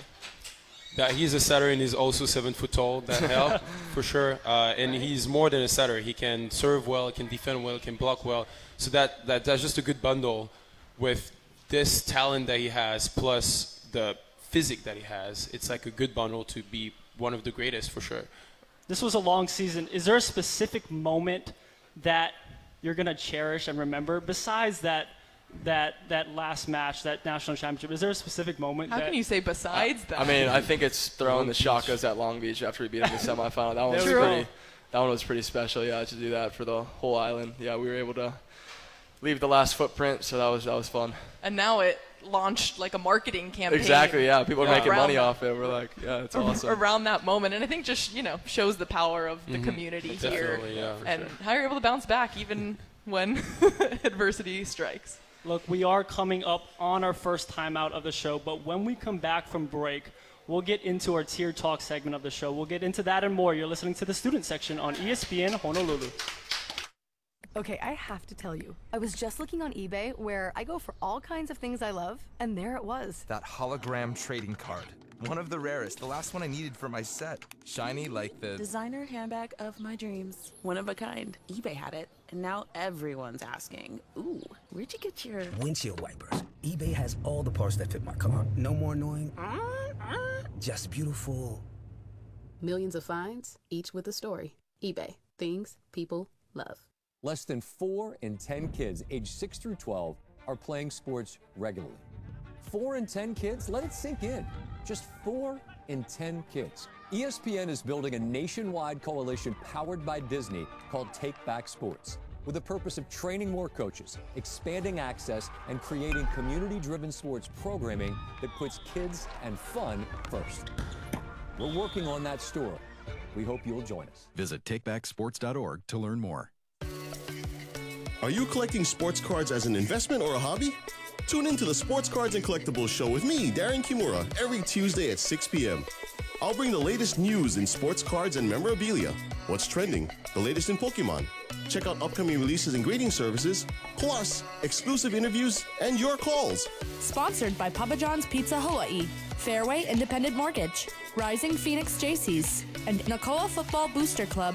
That he's a setter and he's also seven foot tall. That helped for sure. Uh, and he's more than a setter. He can serve well, can defend well, can block well. So that, that that's just a good bundle with this talent that he has plus the physique that he has. It's like a good bundle to be one of the greatest for sure.
This was a long season. Is there a specific moment that you're going to cherish and remember besides that that that last match, that national championship? Is there a specific moment?
How
that
can you say besides that?
I mean, I think it's throwing
Long
the
Beach.
Shakas at Long Beach after we beat them in the semifinal. That one was
True.
pretty. That one was pretty special. Yeah, to do that for the whole island. Yeah, we were able to leave the last footprint, so that was that was fun.
And now it launched like a marketing campaign.
Exactly. Yeah, people are making
around
money
that-
off it. We're like, yeah, it's
ar-
awesome.
Around that moment, and I think just you know shows the power of the
Mhm.
community
Definitely,
here,
yeah, for
and
sure.
how you're able to bounce back even when adversity strikes.
Look, we are coming up on our first time out of the show, but when we come back from break, we'll get into our tier talk segment of the show. We'll get into that and more. You're listening to the student section on E S P N Honolulu.
Okay, I have to tell you, I was just looking on eBay where I go for all kinds of things I love, and there it was.
That hologram trading card. One of the rarest. The last one I needed for my set. Shiny like the...
Designer handbag of my dreams. One of a kind. eBay had it, and now everyone's asking, ooh, where'd you get your...
Windshield wipers. eBay has all the parts that fit my car. No more annoying. Just beautiful.
Millions of finds, each with a story. eBay. Things people love.
Less than four in ten kids aged six through twelve are playing sports regularly. Four in ten kids? Let it sink in. Just four in ten kids. E S P N is building a nationwide coalition powered by Disney called Take Back Sports, with the purpose of training more coaches, expanding access, and creating community-driven sports programming that puts kids and fun first. We're working on that story. We hope you'll join us.
Visit take back sports dot org to learn more.
Are you collecting sports cards as an investment or a hobby? Tune in to the Sports Cards and Collectibles Show with me, Darren Kimura, every Tuesday at six p.m. I'll bring the latest news in sports cards and memorabilia, what's trending, the latest in Pokemon. Check out upcoming releases and grading services, plus exclusive interviews and your calls.
Sponsored by Papa John's Pizza Hawaii, Fairway Independent Mortgage, Rising Phoenix J Cs, and Nakoa Football Booster Club.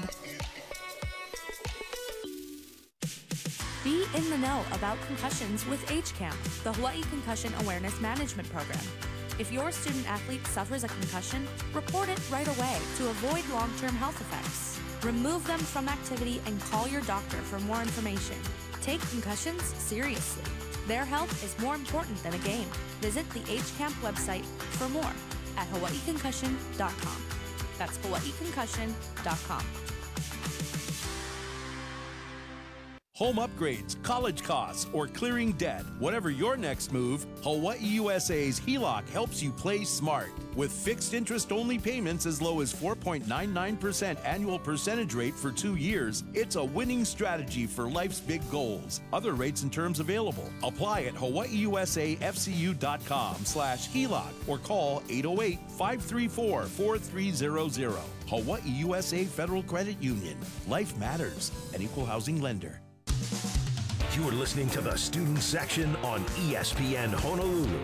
Be in the know about concussions with H CAMP, the Hawaii Concussion Awareness Management Program. If your student athlete suffers a concussion, report it right away to avoid long-term health effects. Remove them from activity and call your doctor for more information. Take concussions seriously. Their health is more important than a game. Visit the H CAMP website for more at hawaii concussion dot com. That's hawaii concussion dot com.
home upgrades, college costs, or clearing debt. Whatever your next move, Hawaii U S A's H E L O C helps you play smart. With fixed interest-only payments as low as four point nine nine percent annual percentage rate for two years, it's a winning strategy for life's big goals. Other rates and terms available. Apply at hawaiiusafcu.com slash HELOC or call eight oh eight, five three four, four three zero zero. Hawaii U S A Federal Credit Union. Life matters. An equal housing lender.
You're listening to the student section on E S P N Honolulu.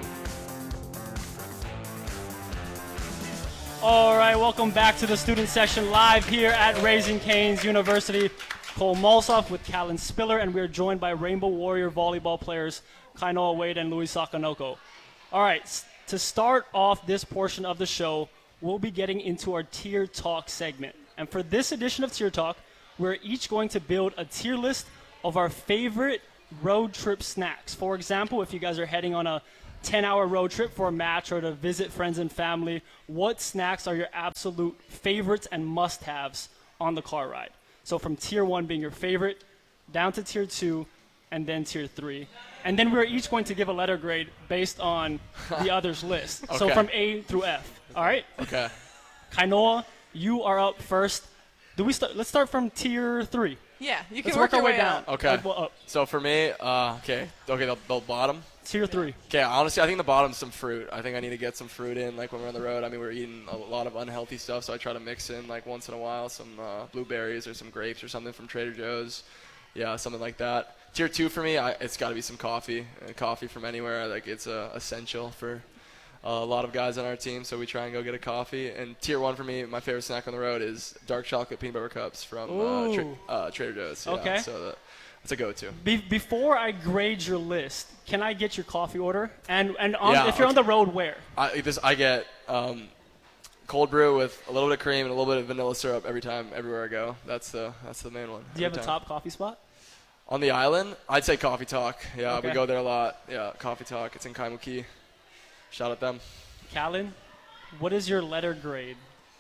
All right, welcome back to the student section live here at Raising Cane's University. Cole Malsoff with Callan Spiller, and we're joined by Rainbow Warrior volleyball players Kainoa Wade and Louis Sakanoko. All right, s- to start off this portion of the show, we'll be getting into our tier talk segment. And for this edition of Tier Talk, we're each going to build a tier list of our favorite road trip snacks. For example, if you guys are heading on a ten-hour road trip for a match or to visit friends and family, what snacks are your absolute favorites and must-haves on the car ride? So from tier one being your favorite, down to tier two, and then tier three. And then we're each going to give a letter grade based on the other's list. So
Okay.
from A through F. All right?
Okay.
Kainoa, you are up first. Do we start? Let's start from tier three.
Yeah, you can
Let's
work
work our
your
way
way
down.
up.
Okay.
Like, well, up.
So for me, uh, okay, okay, the, the bottom.
Tier three.
Okay, honestly, I think the bottom's some fruit. I think I need to get some fruit in, like when we're on the road. I mean, we're eating a lot of unhealthy stuff, so I try to mix in, like once in a while, some uh, blueberries or some grapes or something from Trader Joe's. Yeah, something like that. Tier two for me, I, it's got to be some coffee. Uh, coffee from anywhere, like it's uh, essential for uh, a lot of guys on our team, so we try and go get a coffee. And tier one for me, my favorite snack on the road is dark chocolate peanut butter cups from uh, tra-
Ooh.
uh, Trader Joe's. Yeah,
Okay.
So that, that's a go-to.
Be- before I grade your list, can I get your coffee order? And and on,
Yeah,
if you're on
okay.
the road, where?
I this I get um, cold brew with a little bit of cream and a little bit of vanilla syrup every time, everywhere I go. That's the that's the main one.
Do you have
every
a
time.
top coffee spot?
On the island? I'd say Coffee Talk. Yeah,
Okay.
we go there a lot. Yeah, Coffee Talk. It's in Kaimuki. Shout out them.
Callan, what is your letter grade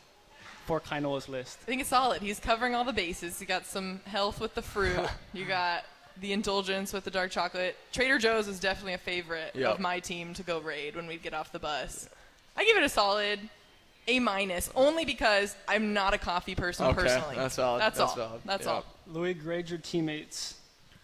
for Kainoa's list?
I think it's solid. He's covering all the bases. You got some health with the fruit. You got the indulgence with the dark chocolate. Trader Joe's is definitely a favorite
Yep.
of my team to go raid when we get off the bus. I give it a solid A minus, only because I'm not a coffee person
Okay,
personally.
that's valid.
That's,
That's
all.
valid.
That's
Yeah.
all.
Louis, grade your teammates.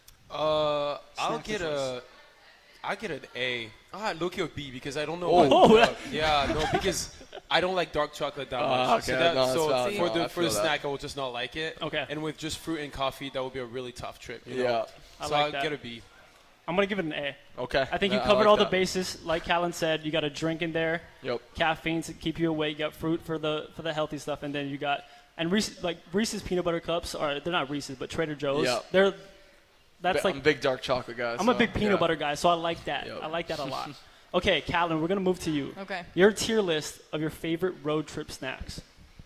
Uh, I'll
Snack
get
choice.
a, I get an A. Ah, look at B because I don't know.
Oh.
what, uh, yeah, no, because I don't like dark chocolate that
Ah,
much.
okay,
So, that,
no, that's
so
valid.
for
No,
the
I
for the
feel that.
snack, I will just not like it.
Okay.
And with just fruit and coffee, that would be a really tough trip. You
Yeah.
know?
I
So
like
I'll
that.
get a B.
I'm going to give it an A.
Okay.
I think you
Yeah, I
covered
like
all
that.
the bases. Like Callan said, you got a drink in there.
Yep.
Caffeine to keep you awake. You got fruit for the for the healthy stuff, and then you got and Reese, like Reese's peanut butter cups are they're not Reese's but Trader Joe's.
Yeah.
They're that's
Bi-
like
I'm a big dark chocolate guy.
I'm a
so,
big peanut
yeah.
butter guy, so I like that.
Yep.
I like that a lot. Okay, Callan, we're gonna move to you.
Okay.
Your tier list of your favorite road trip snacks.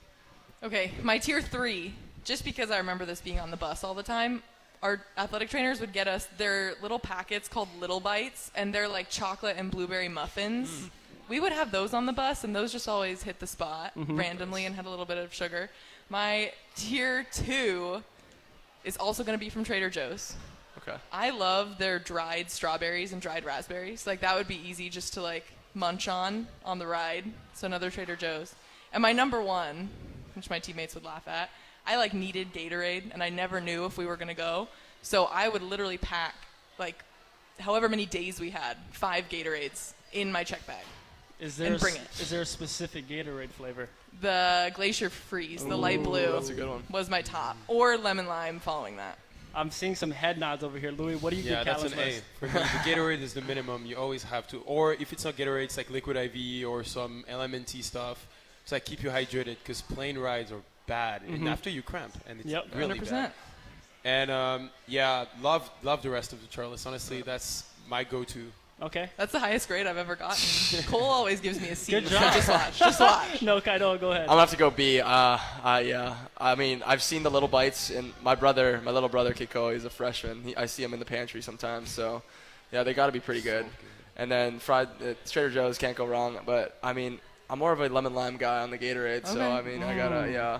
Okay, my tier three, just because I remember this being on the bus all the time, our athletic trainers would get us their little packets called Little Bites, and they're like chocolate and blueberry muffins.
Mm.
We would have those on the bus, and those just always hit the spot
Mhm.
randomly and had a little bit of sugar. My tier two is also going to be from Trader Joe's.
Okay.
I love their dried strawberries and dried raspberries. Like, that would be easy just to, like, munch on on the ride. So another Trader Joe's. And my number one, which my teammates would laugh at, I, like, needed Gatorade, and I never knew if we were going to go. So I would literally pack, like, however many days we had, five Gatorades in my check bag.
Is there
And
a
bring
s-
it.
Is there a specific Gatorade flavor?
The Glacier Freeze, the light
Ooh,
blue,
that's a good one.
was my top. Or lemon lime following that.
I'm seeing some head nods over here. Louis, what do you
Yeah,
give
that's
Callan's
an A.
list?
For me, the Gatorade is the minimum. You always have to. Or if it's not Gatorade, it's like liquid I V or some L M N T stuff. So I keep you hydrated because plane rides are bad. And
Mhm.
after you cramp, and it's
Yep.
really
one hundred percent.
bad. And um, yeah, love love the rest of the Charles. Honestly, that's my go-to.
Okay.
That's the highest grade I've ever gotten. Cole always gives me a C.
Good job.
Just watch. Just watch.
No, Kaido, go ahead.
I'm gonna have to go B. Uh, uh, yeah. I mean, I've seen the little bites, and my brother, my little brother Kiko, he's a freshman. He, I see him in the pantry sometimes. So, yeah, they got to be pretty good. And then fried uh, Trader Joe's can't go wrong. But I mean, I'm more of a lemon lime guy on the Gatorade. So
Okay.
I mean, I gotta
Mm.
yeah.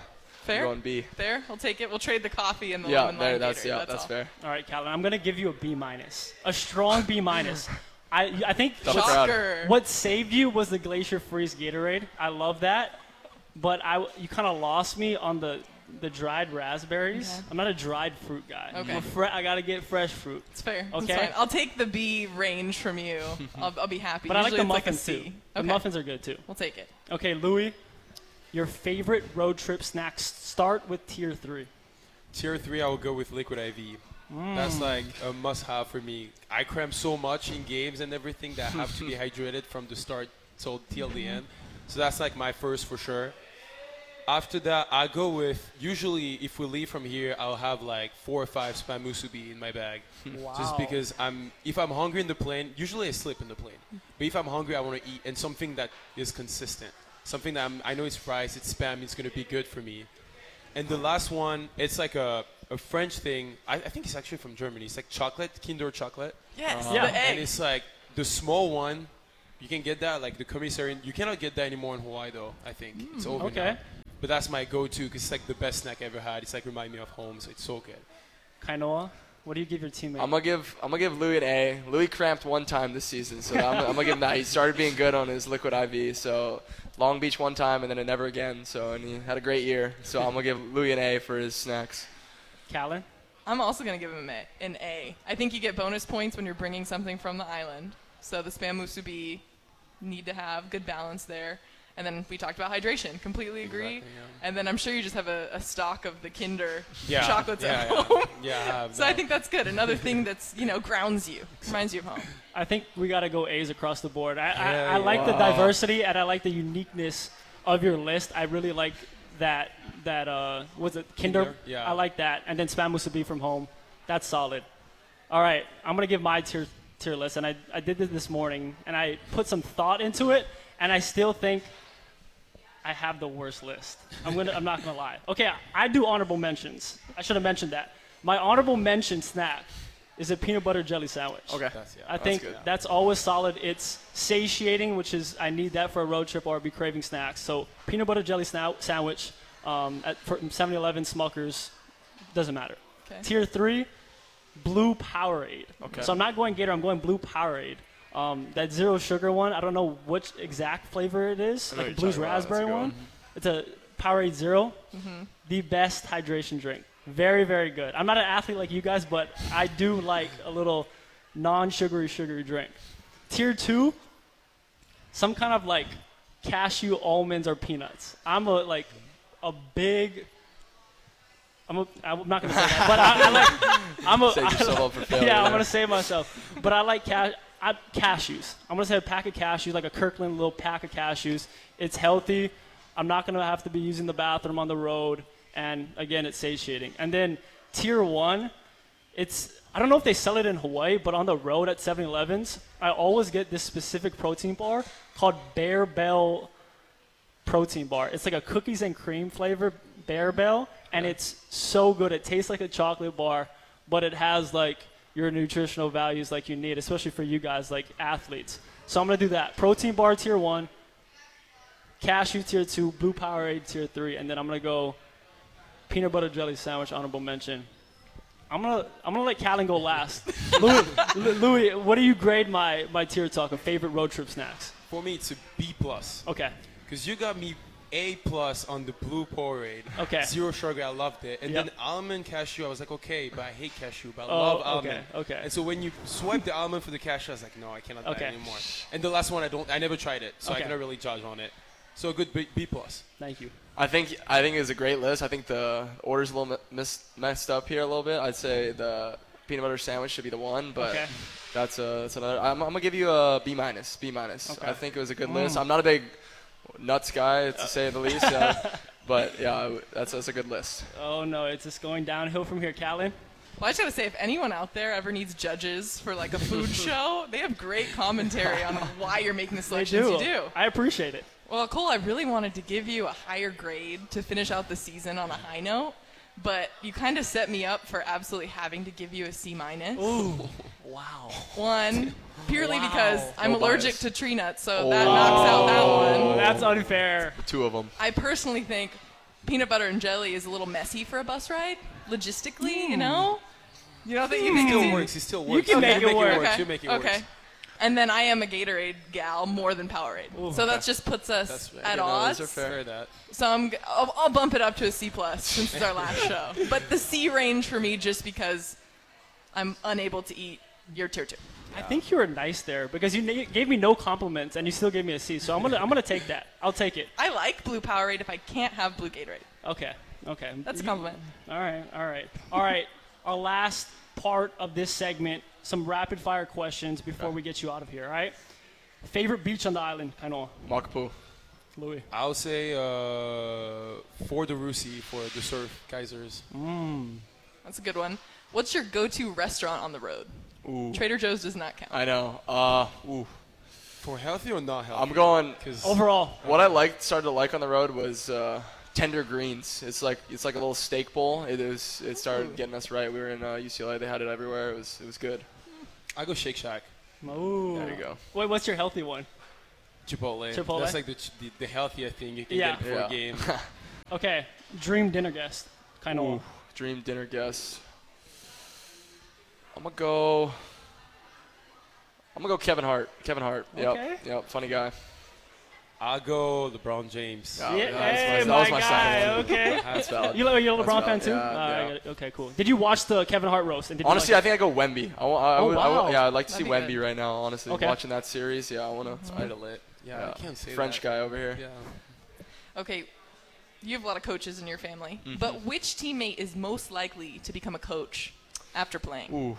Fair.
I'm going B.
Fair. We'll take it. We'll trade the coffee and the
Yeah,
lemon
there,
lime
that's
Gatorade,
yeah,
that's,
that's
all.
fair.
All right, Calvin, I'm gonna give you a B minus, a strong B minus. I I think
Double
what's-
Shocker.
what saved you was the Glacier Freeze Gatorade. I love that, but I you kind of lost me on the the dried raspberries.
Okay.
I'm not a dried fruit guy.
Okay.
I'm a fre- I gotta get fresh fruit.
It's fair.
Okay.
That's fine. I'll take the B range from you. I'll, I'll be happy.
But I like
Usually
the
it's
muffins
like a C.
too. The
Okay.
muffins are good too.
We'll take it.
Okay, Louis, your favorite road trip snacks. Start with tier three.
Tier three, I will go with Liquid I V.
Mm.
That's like a must-have for me. I cram so much in games and everything that I have to be hydrated from the start till till the end. So that's like my first for sure. After that, I go with, usually if we leave from here, I'll have like four or five spam musubi in my bag.
Wow.
Just because I'm, if I'm hungry in the plane, usually I sleep in the plane. But if I'm hungry, I want to eat, and something that is consistent. Something that I'm, I know it's fries, it's spam, it's going to be good for me. And the last one, it's like a, a French thing. I, I think it's actually from Germany. It's like chocolate, Kinder chocolate.
Yes,
Uh,
the
And
egg.
it's like the small one. You can get that, like the commissary. You cannot get that anymore in Hawaii, though, I think. It's over
okay.
now. But that's my go-to because it's like the best snack I ever had. It's like remind me of home, so it's so good.
Kainoa, what do you give your teammate?
I'm gonna give I'm gonna give Louis an A. Louis cramped one time this season, so I'm, I'm gonna give him that. He started being good on his Liquid I V. So Long Beach one time and then it never again. So and he had a great year. So I'm gonna give Louis an A for his snacks.
Callan?
I'm also going to give him a, an A. I think you get bonus points when you're bringing something from the island. So the spam musubi need to have good balance there. And then we talked about hydration. Completely agree.
Exactly, yeah.
And then I'm sure you just have a, a stock of the Kinder
Yeah,
chocolates
yeah,
at
yeah.
home.
Yeah, I have
so I
that.
think that's good. Another thing that's, you know, grounds you, reminds you of home.
I think we got to go A's across the board. I, I,
Yeah,
I like the
wow.
diversity and I like the uniqueness of your list. I really like that, that uh, was it Kinder?
Kinder, yeah.
I like that. And then spam musubi from home. That's solid. All right, I'm going to give my tier, tier list. And I, I did this this morning, and I put some thought into it, and I still think I have the worst list. I'm gonna. I'm not gonna lie. Okay, I do honorable mentions. I should have mentioned that. My honorable mention snack is a peanut butter jelly sandwich.
Okay.
That's, yeah,
I
that's
think
good.
that's always solid. It's satiating, which is I need that for a road trip or I'll be craving snacks. So peanut butter jelly sna- sandwich um, at seven eleven, Smuckers, doesn't matter.
Okay.
Tier three, Blue Powerade.
Okay.
So I'm not going Gator. I'm going Blue Powerade. Um, that zero sugar one, I don't know which exact flavor it is.
I know
Like
what
Blue's
you're talking about. That's a
raspberry
good
one.
one.
It's a Powerade Zero.
Mm-hmm.
The best hydration drink. Very, very good. I'm not an athlete like you guys, but I do like a little non-sugary, sugary drink. Tier two, some kind of like cashew almonds or peanuts. I'm a like a big. I'm, a, I'm not gonna say that, but I, I like. I'm a.
Save yourself up for failure
Yeah, I'm
there.
gonna save myself. But I like ca- I, cashews. I'm gonna say a pack of cashews, like a Kirkland little pack of cashews. It's healthy. I'm not gonna have to be using the bathroom on the road, and again, it's satiating. And then tier one, it's I don't know if they sell it in Hawaii, but on the road at seven elevens, I always get this specific protein bar called Bear Bell protein bar. It's like a cookies and cream flavor Bear Bell, and it's so good. It tastes like a chocolate bar, but it has like your nutritional values like you need, especially for you guys like athletes. So I'm gonna do that. Protein bar tier one, cashew tier two, Blue Powerade tier three, and then I'm gonna go peanut butter jelly sandwich honorable mention. I'm gonna I'm gonna let Callan go last. Louis, L- Louis, what do you grade my my tier talk of favorite road trip snacks?
For me, it's a B plus.
Okay.
Because you got me A plus on the Blue Powerade.
Okay.
Zero sugar, I loved it. And
Yep.
then almond cashew, I was like, okay, but I hate cashew, but I
Oh,
love
okay,
almond.
okay.
And so when you swipe the almond for the cashew, I was like, no, I cannot buy
Okay.
it anymore. And the last one, I don't, I never tried it, so
Okay.
I cannot really judge on it. So a good B, B plus.
Thank you.
I think I think it's a great list. I think the order's a little mi- mis- messed up here a little bit. I'd say the peanut butter sandwich should be the one, but
Okay.
that's a that's another. I'm, I'm gonna give you a B minus. B minus.
Okay.
I think it was a good
Mm.
list. I'm not a big nuts guy to say the least, uh, but yeah, I w- that's that's a good list.
Oh no, it's just going downhill from here, Callan.
Well, I just gotta say, if anyone out there ever needs judges for like a food show, they have great commentary on why you're making the
They
selections
do.
you do.
I appreciate it.
Well, Cole, I really wanted to give you a higher grade to finish out the season on a high note, but you kind of set me up for absolutely having to give you a C minus.
Ooh, wow.
One, purely
Wow.
because I'm
No
allergic
bias.
to tree nuts, so that knocks out that
Oh,
one.
that's unfair.
The two of them.
I personally think peanut butter and jelly is a little messy for a bus ride, logistically,
Mm.
you know? You don't think you
It
think
still
it's-
works. It still
You
works.
can make
You'll
it work.
work. You'll make it work.
Okay. And then I am a Gatorade gal more than Powerade.
Ooh,
so that
okay.
just puts us
That's fair.
at
Yeah, no,
odds.
those are fair. That.
So I'm, g- I'll, I'll bump it up to a C plus since it's our last show. But the C range for me just because I'm unable to eat your tier two.
I think you were nice there because you na- gave me no compliments and you still gave me a C. So I'm gonna I'm gonna take that. I'll take it.
I like blue Powerade if I can't have blue Gatorade.
Okay. Okay.
That's a
You-
compliment.
All right. All right. All right. Our last part of this segment, some rapid fire questions before we get you out of here. All right. Favorite beach on the island, Kainoa?
Makapu.
Louis.
I'll say uh, for the Rusi for the surf Kaisers.
Mm.
That's a good one. What's your go-to restaurant on the road?
Ooh.
Trader Joe's does not count.
I know. Uh, ooh.
For healthy or not healthy?
I'm going.
'Cause-
Overall.
What I liked, started to like on the road was uh, Tender Greens. It's like it's like a little steak bowl. It is. It started getting us right. We were in uh, U C L A. They had it everywhere. It was. It was good.
I go Shake Shack.
Ooh.
There you go.
Wait, what's your healthy one?
Chipotle.
Chipotle?
That's like the, the, the healthier thing you can
Yeah.
get before
Yeah.
a game.
Okay. Dream dinner guest, Kainoa.
Ooh, Dream dinner guest. I'm gonna go. I'm gonna go Kevin Hart. Kevin Hart. Yep.
Okay.
Yep. Funny guy.
I'll go LeBron James.
Oh,
Yeah,
yeah, that's
hey,
my- that
my
was my
guy.
second one.
Okay.
That's valid.
You, you're a
That's
LeBron fan
valid.
too?
Yeah,
Uh, I
yeah.
get it. Okay, cool. Did you watch the Kevin Hart roast? And did
Honestly,
you
I
like
think I go Wemby. I, wa- I,
Oh,
would, I would-
wow.
yeah, I'd like to
That'd
see
be
Wemby
good.
right now. Honestly,
Okay.
watching that series, yeah, I want to.
It's kind of lit. Yeah, I can't say
French
that.
guy over here.
Yeah.
Okay, you have a lot of coaches in your family,
Mhm.
but which teammate is most likely to become a coach after playing?
Ooh.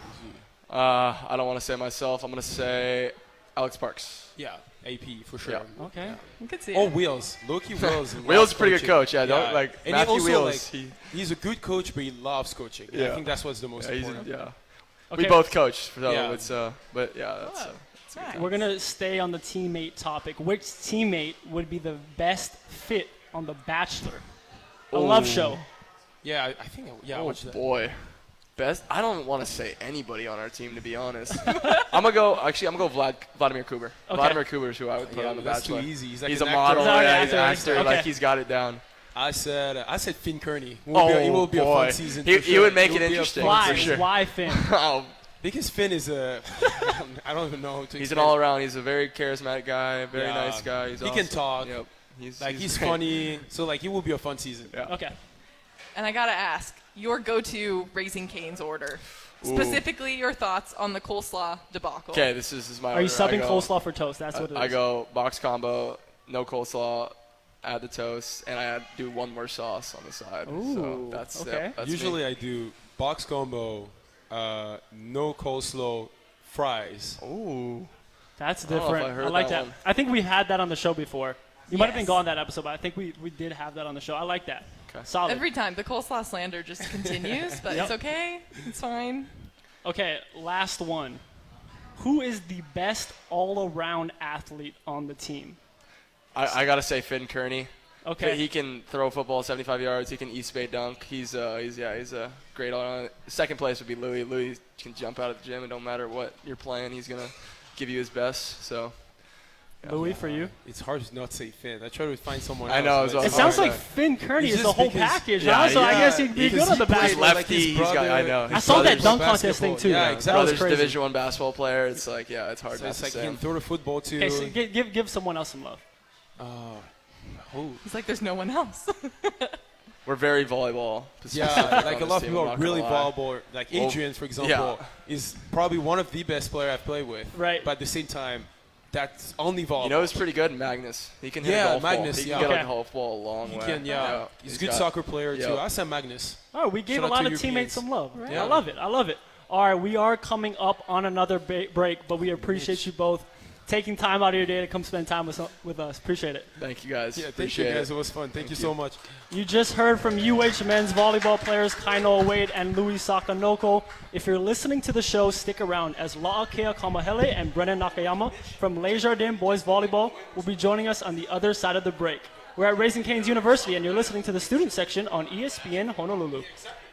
Uh, I don't want to say myself. I'm gonna say Alex Parks.
Yeah, A P for sure.
Yeah.
Okay.
You could see
Oh,
it.
Wheels. Loki Wheels.
Wheels
loves
is a pretty good
coaching.
coach, yeah, don't- like,
and
Matthew
he also,
Wheels,
Like,
he-
he's a good coach, but he loves coaching. And I
Yeah.
think that's what's the most
Yeah, he's a-
important.
yeah.
Okay.
We both coach, so
Yeah.
it's uh, but yeah, that's. Uh,
All right.
We're gonna stay on the teammate topic. Which teammate would be the best fit on The Bachelor? A love
Ooh.
show.
Yeah, I, I think. I, yeah, I
oh
watched that.
boy, best. I don't want to say anybody on our team to be honest. I'm gonna go. Actually, I'm gonna go Vlad, Vladimir Kuber.
Okay.
Vladimir Kuber is who I would put
Yeah,
on The
that's
Bachelor.
too easy. He's like
he's
an
a
actor.
model.
He's already
Yeah, he's an
actor.
actor.
Okay.
Like he's got it down.
I said. Uh, I said Finn Kearney. Will
Oh,
be a, it will be a
boy.
fun season.
He-
for
he
sure.
would make
will
it
be a
interesting.
fun
Why?
for sure.
Why Finn?
oh,
Because Finn is a. I don't even know. Who to
he's an
explain.
all around. He's a very charismatic guy. Very
Yeah.
nice guy. He's
he
awesome.
can talk.
Yep. He's
Like he's
great.
funny. So like it will be a fun season.
Yeah.
Okay.
And I gotta ask, your go-to Raising Cane's order.
Ooh.
Specifically, your thoughts on the coleslaw debacle.
Okay, this is, this is my.
Are you
order. I
subbing
go-
coleslaw for toast? That's what it is.
I go box combo, no coleslaw, add the toast, and I add, do one more sauce on the side.
Ooh,
so that's
okay.
yeah, that's
Usually
me.
I do box combo, uh, no coleslaw, fries.
Ooh.
That's
I don't know if I
different. I,
heard
like
that
that.
one.
I think we had that on the show before. You might have been
Yes.
gone that episode, but I think we, we did have that on the show. I like that.
Okay.
Solid.
Every time the coleslaw slander just continues, but
Yep.
it's okay. It's fine.
Okay, last one. Who is the best all-around athlete on the team?
I, I gotta say Finn Kearney.
Okay.
He can throw a football seventy-five yards. He can East Bay dunk. He's uh he's yeah he's a great all. Second place would be Louis. Louis can jump out of the gym and don't matter what you're playing, he's gonna give you his best. So.
Louis, for you?
It's hard to not say Finn. I try to find someone
I
else.
know,
but
as well.
It
it's
sounds
hard.
like Finn Kearney
It's
is the
just
whole
because-
package,
Yeah,
huh? So I
yeah.
guess he'd be
Because
good on
he
the
plays
He's
Bachelor.
like
lefty.
his
He's got. I
brother-
know.
I
his
saw that
brother's-
dunk contest thing, too.
Yeah,
That was
exactly.
Brother's
crazy.
Division One basketball player. It's like yeah, it's hard
So
not
it's
to
like he
say.
can throw the football too.
Okay, so give, give, give someone else some love.
Uh, who?
He's like, there's no one else.
We're very volleyball.
Yeah,
specific
like
on
a
this
lot of
team,
people
I'm
are
not gonna
really
lie.
valuable. Like
Well,
Adrian, for example,
yeah.
is probably one of the best players I've played with.
Right.
But at the same time, that's only volleyball.
You know, it's pretty good. Magnus. He can hit
Yeah,
a golf
Magnus,
ball. He
yeah.
can get
Okay.
a golf ball a long
He
way.
can, yeah. He's a good
got-
soccer player
Yep.
too. I said Magnus.
Oh, we gave
Shout
a
out
lot
to
of
Europeans.
teammates some love.
Yeah.
I love it. I love it. All right, we are coming up on another ba- break, but we appreciate you both taking time out of your day to come spend time with, with us. Appreciate it.
Thank you guys.
Yeah, thank
Appreciate
you guys.
it.
It was fun. Thank,
Thank
you
you.
so much.
You just heard from U H men's volleyball players Kainoa Wade and Louis Sakanoko. If you're listening to the show, stick around as La'akea Kamahele and Brennan Nakayama from Les Jardins Boys Volleyball will be joining us on the other side of the break. We're at Raising Cane's University, and you're listening to the student section on E S P N Honolulu.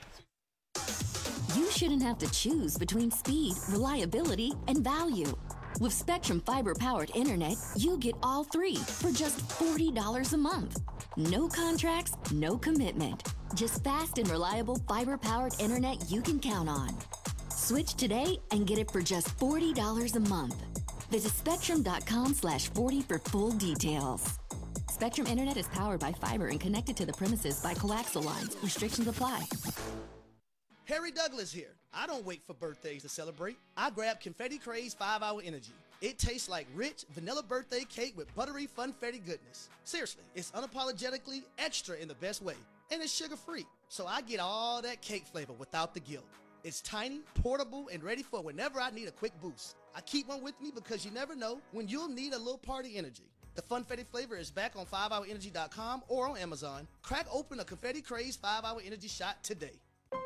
You shouldn't have to choose between speed, reliability, and value. With Spectrum fiber-powered internet, you get all three for just forty dollars a month. No contracts, no commitment. Just fast and reliable fiber-powered internet you can count on. Switch today and get it for just forty dollars a month. Visit spectrum.com slash 40 for full details. Spectrum Internet is powered by fiber and connected to the premises by coaxial lines. Restrictions apply.
Harry Douglas here. I don't wait for birthdays to celebrate. I grab Confetti Craze five hour Energy. It tastes like rich vanilla birthday cake with buttery funfetti goodness. Seriously, it's unapologetically extra in the best way. And it's sugar-free, so I get all that cake flavor without the guilt. It's tiny, portable, and ready for whenever I need a quick boost. I keep one with me because you never know when you'll need a little party energy. The Funfetti flavor is back on five hour energy dot com or on Amazon. Crack open a Confetti Craze five hour Energy shot today.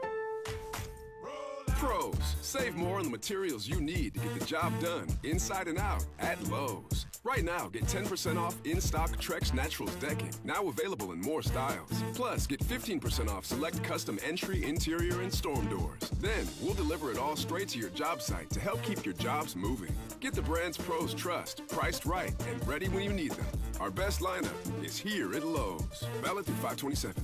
Pros, save more on the materials you need to get the job done inside and out at Lowe's. Right now, get ten percent off in-stock Trex Naturals decking, now available in more styles. Plus, get fifteen percent off select custom entry, interior, and storm doors. Then, we'll deliver it all straight to your job site to help keep your jobs moving. Get the brands pros trust, priced right, and ready when you need them. Our best lineup is here at Lowe's. Valid through five twenty-seven.